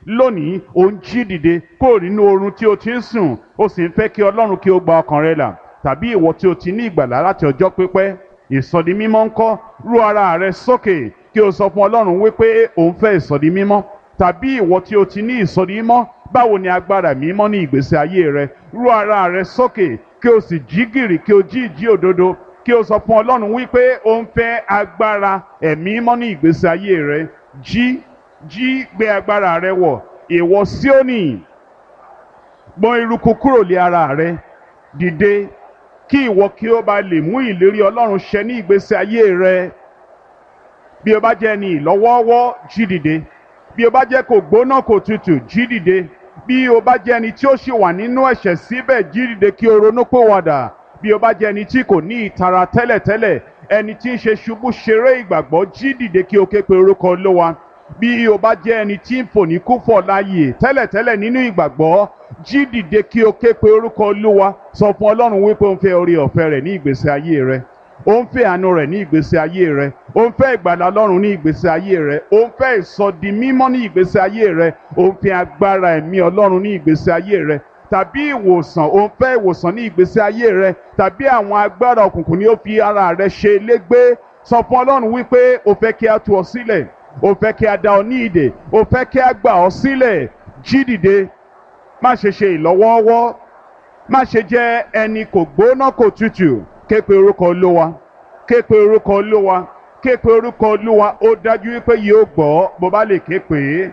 lónìí ò ń jí dìde kúrò nínú oorun tí o ti ń sùn o sì ń fẹ́ kí Ọlọ́run kí ó gba ọkàn rẹ là, tàbí ìwọ tí o ti ní ìgbàlà láti ọjọ́ pípẹ́, ìsọdi mímọ́ ńkọ́? Rú ara rẹ sókè kí o sọ fún Ọlọ́run wípé o ń fẹ́ ìsọdi mímọ́. Tàbí ìwọ tí o ti ní ìsọdi mímọ́, báwo ni agbára mímọ́ ní ìgbésí ayé rẹ? Rú ara rẹ sókè kí o sì jí gìrì, kí o jí ìjí òdodo, kí o sọ fún Ọlọ́run wípé o ń fẹ́ agbára ẹ̀mí mímọ́ ní ìgbésí ayé rẹ. Jí gbé agbára rẹ wọ̀, ìwọ Síónì, gbọ̀n eruku kúrò lé ara rẹ, dìde kí ìwọ kí ó bá lè mú ìlérí Ọlọ́run ṣẹ ní ìgbésí ayé rẹ. Bí o bá jẹ́ ẹni ìlọ́wọ́ọ́wọ́, jí dìde. Bí o bá jẹ́ kò gbóná kò tutù, jí dìde. Bí o bá jẹ́ ẹni tí ó ṣì wà nínú ẹ̀ṣẹ̀ síbẹ̀, jí dìde kí o ronúpìwàdà. Bí o bá jẹ́ ẹni tí kò ní ìtara tẹ́lẹ̀tẹ́lẹ̀, ẹni tí ń ṣe ṣubú ṣeré ìgbàgbọ́, jí dìde kí o ké pe orúkọ Olúwa. Bí o bá jẹ́ ẹni tí ń fò ní kúfọ̀ láàyè tẹ́lẹ̀tẹ́lẹ̀ nínú ìgbàgbọ́, jí dìde kí o ké pe orúkọ Olúwa. Sọ fún Ọlọ́run wípé o ń fẹ́ oore ọ̀fẹ́ rẹ̀ ní ìgbésí ayé rẹ, o ń fẹ́ àánú rẹ̀ ní ìgbésí ayé rẹ, o ń fẹ́ ìgbàlà Ọlọ́run ní ìgbésí ayé rẹ, o ń fẹ́ ìsọdi mímọ́ ní ìgbésí ayé rẹ, o ń fẹ́ agbára ẹ̀mí Ọlọ́run ní ìgbésí ayé rẹ, tàbí ìwòsàn, o ń fẹ́ ìwòsàn ní ìgbésí ayé rẹ, tàbí àwọn agbára òkùnkùn ni ó fi ara rẹ ṣe légbé. Sọ fún Ọlọ́run wípé o fẹ́ kí a tú ọ sílẹ̀, o fẹ́ kí a dá ọ ní ìdè, o fẹ́ kí a gbà ọ sílẹ̀. Jí dìde, má ṣe ṣe ìlọ́wọ́ọ́wọ́, má ṣe jẹ́ ẹni kò gbóná kò tutù. Ké pe orúkọ Olúwa, ké pe orúkọ Olúwa, ké pe orúkọ Olúwa. Ó dájú wípé yóò gbọ́ bó bá lè ké pè é.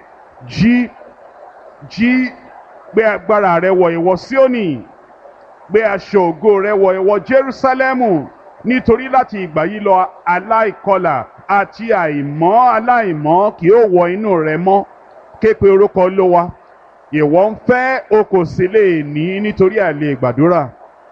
Jí gbé agbára rẹ wọ̀, ìwọ Síónì, gbé aṣọ ògo rẹ wọ̀, ìwọ Jerúsálẹ́mù, nítorí láti ìgbà yìí lọ aláìkọlà àti aláìmọ́ kì yóò wọ inú rẹ mọ́. Ké pe orúkọ Olúwa. Ìwọ ń fẹ́, o kò sì lè ní nítorí àìlè gbàdúrà.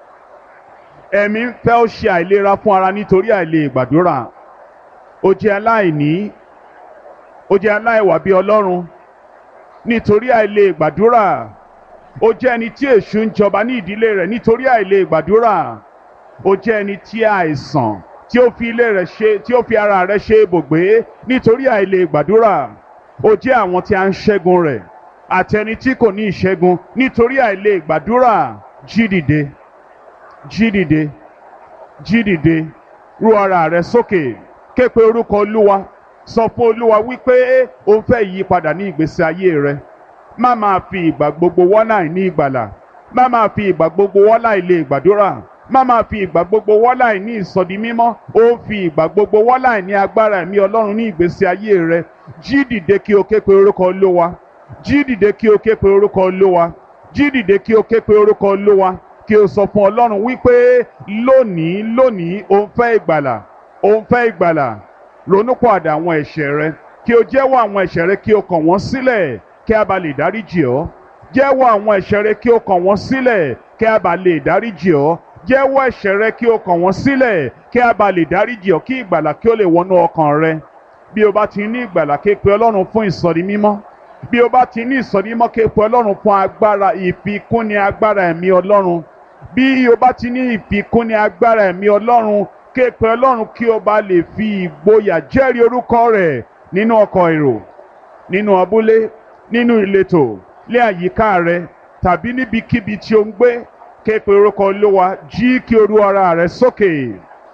Ẹ̀mí ń fẹ́, ó ṣe àìlera fún ara nítorí àìlè gbàdúrà. O jẹ́ aláìní, o jẹ́ aláìwà bí Ọlọ́run nítorí àìlè gbàdúrà. O jẹ́ ẹni tí èṣù ń jọba ní ìdílé rẹ̀ nítorí àìlè gbàdúrà. O jẹ́ ẹni tí àìsàn tí ó fi ara rẹ̀ ṣe ibùgbé nítorí àìlè gbàdúrà. O jẹ́ àwọn tí a ń ṣẹ́gun rẹ̀ àti ẹni tí kò ní ìṣẹ́gun nítorí àìlè gbàdúrà. Jí dìde, jí dìde, jí dìde, rú ara rẹ sókè, ké pe orúkọ Olúwa. Sọ fún Olúwa wípé o ń fẹ́ ìyípadà ní ìgbésí ayé rẹ. Má máa fi ìgbà gbogbo wọ́n láì ní ìgbàlà, má máa fi ìgbà gbogbo wọ́n láì lè gbàdúrà, má máa fi ìgbà gbogbo wọ́n láì ní ìsọdi mímọ́, ó fi ìgbà gbogbo wọ́n láì ní agbára ẹ̀mí Ọlọ́run ní ìgbésí ayé rẹ. Jí dìde kí o ké pe orúkọ Olúwa, jí dìde kí o ké pe orúkọ Olúwa, jí dìde kí o ké pe orúkọ Olúwa, kí o sọ fún Ọlọ́run wípé lónìí o ń fẹ́ ìgbàlà, o ń fẹ́ ìgbàlà. Ronúpìwàdà àwọn ẹ̀ṣẹ̀ rẹ, kí o jẹ́wọ́ àwọn ẹ̀ṣẹ̀ rẹ, kí o kàn wọ́n sílẹ̀ kí a bá lè dáríjì ọ́. Jẹ́wọ́ àwọn ẹ̀ṣẹ̀ rẹ, kí o kàn wọ́n sílẹ̀ kí a bá lè dáríjì ọ́. Jẹ́wọ́ ẹ̀ṣẹ̀ rẹ, kí o kàn wọ́n sílẹ̀ kí a bá lè dáríjì ọ́, kí ìgbàlà kí ó lè wọnú ọkàn rẹ. Bí o bá ti ní ìgbàlà, ké pe Ọlọ́run fún ìsọdi mímọ́. Bí o bá ti ní ìsọdi mímọ́, ké pe Ọlọ́run fún agbára ìfikúnni agbára ẹ̀mí Ọlọ́run. Bí o bá ti ní ìfikúnni agbára ẹ̀mí Ọlọ́run, ké pe Ọlọ́run kí o bá lè fi ìgboyà jẹ́rìí orúkọ rẹ̀ nínú ọkọ̀ èrò, nínú abúlé, nínú ìletò, lé àyíká rẹ tàbí níbikíbi tí o ń gbé. Ké pe orúkọ Olúwa. Jí kí o rú ara rẹ sókè,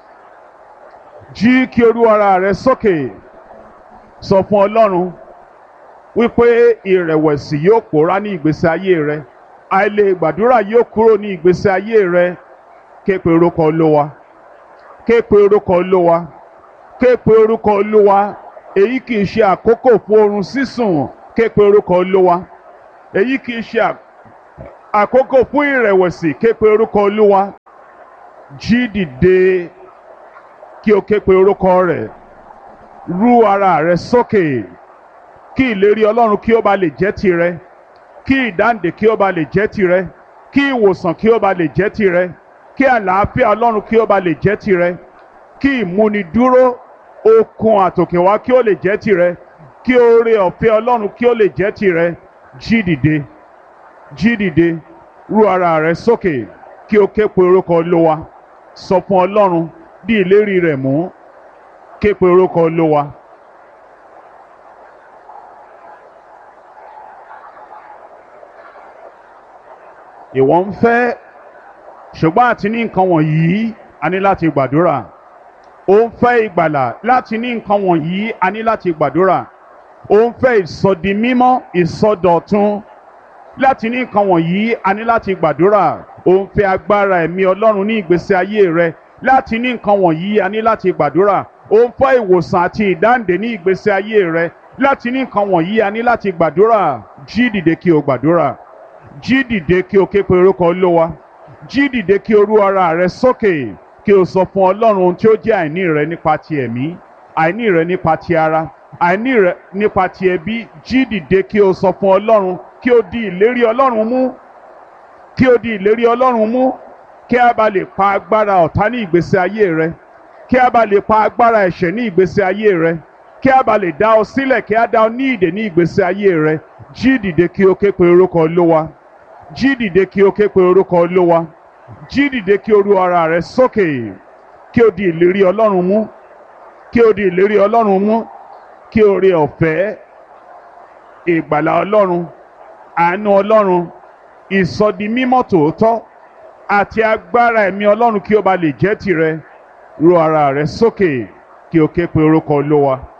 jí kí o rú ara rẹ sókè. Sọ fún Ọlọ́run wípé ìrẹ̀wẹ̀sì yóò pòórá ní ìgbésí ayé rẹ, àìlè gbàdúrà yóò kúrò ní ìgbésí ayé rẹ. Ké pe orúkọ Olúwa, ké pe orúkọ Olúwa, ké pe orúkọ Olúwa. Èyí kì í ṣe àkókò fún oorun sísùn. Ké pe orúkọ Olúwa. Èyí kì í ṣe àkókò fún ìrẹ̀wẹ̀sì. Ké pe orúkọ Olúwa. Jí dìde kí o ké pe orúkọ rẹ̀. Rú ara rẹ sókè kí ìlérí Ọlọ́run kí ó bá lè jẹ́ tirẹ̀, kí ìdáǹdè kí ó bá lè jẹ́ tirẹ̀, kí ìwòsàn kí ó bá lè jẹ́ tirẹ̀, kí àlàáfíà Ọlọ́run kí ó bá lè jẹ́ tirẹ̀, kí ìmúnidúró okun àtòkèwá kí ó lè jẹ́ tirẹ̀, kí oore ọ̀fẹ́ Ọlọ́run kí ó lè jẹ́ tirẹ̀. Jí dìde, jí dìde, rú ara rẹ sókè kí o ké pe orúkọ Olúwa. Sọ fún Ọlọ́run, dí ìlérí rẹ̀ mú. Ké pe orúkọ Olúwa. ìwọ ń fẹ́, ṣùgbọ́n àti ní nǹkan wọ̀nyí a ní láti gbàdúrà. Ó ń fẹ́ ìgbàlà, láti ní nǹkan wọ̀nyí a ní láti gbàdúrà. Ó ń fẹ́ ìsọdimímọ́, ìsọdọ̀tun, láti ní nǹkan wọ̀nyí a ní láti gbàdúrà. Ó ń fẹ́ agbára ẹ̀mí Ọlọ́run ní ìgbésí ayé rẹ, láti ní nǹkan wọ̀nyí a ní láti gbàdúrà. Ó ń fẹ́ ìwòsàn àti ìdáǹdè ní ìgbésí ayé rẹ, láti ní nǹkan wọ̀nyí a ní láti gbàdúrà. Jí dìde kí o gbàdúrà. Jí dìde kí o ké pe orúkọ Olúwa. Jí dìde kí o rú ara rẹ sókè, kí o sọ fún Ọlọ́run ohun tí ó jẹ́ àìní rẹ nípa ti ẹ̀mí, àìní rẹ nípa ti ara, àìní rẹ nípa ti ẹbí. Jí dìde kí o sọ fún Ọlọ́run, kí o di ìlérí Ọlọ́run mú, kí o di ìlérí Ọlọ́run mú, kí a bá lè pa agbára ọ̀tá ní ìgbésí ayé rẹ, kí a bá lè pa agbára ẹ̀ṣẹ̀ ní ìgbésí ayé rẹ, kí a bá lè dá ọ sílẹ̀, kí a dá ọ ní ìdè ní ìgbésí ayé rẹ. Jí dìde kí o ké pe orúkọ Olúwa. Jí dìde kí o ké pe orúkọ Olúwa. Jí dìde kí o rú ara rẹ sókè, kí o di ìlérí Ọlọ́run mú, kí o di ìlérí Ọlọ́run mú, kí o rí ọ̀fẹ́, ìgbàlà Ọlọ́run, àánú Ọlọ́run, ìsọdimímọ́ tòótọ́ àti agbára ẹ̀mí Ọlọ́run kí ó bá lè jẹ́ tìrẹ. Rú ara rẹ sókè kí o ké pe orúkọ Olúwa.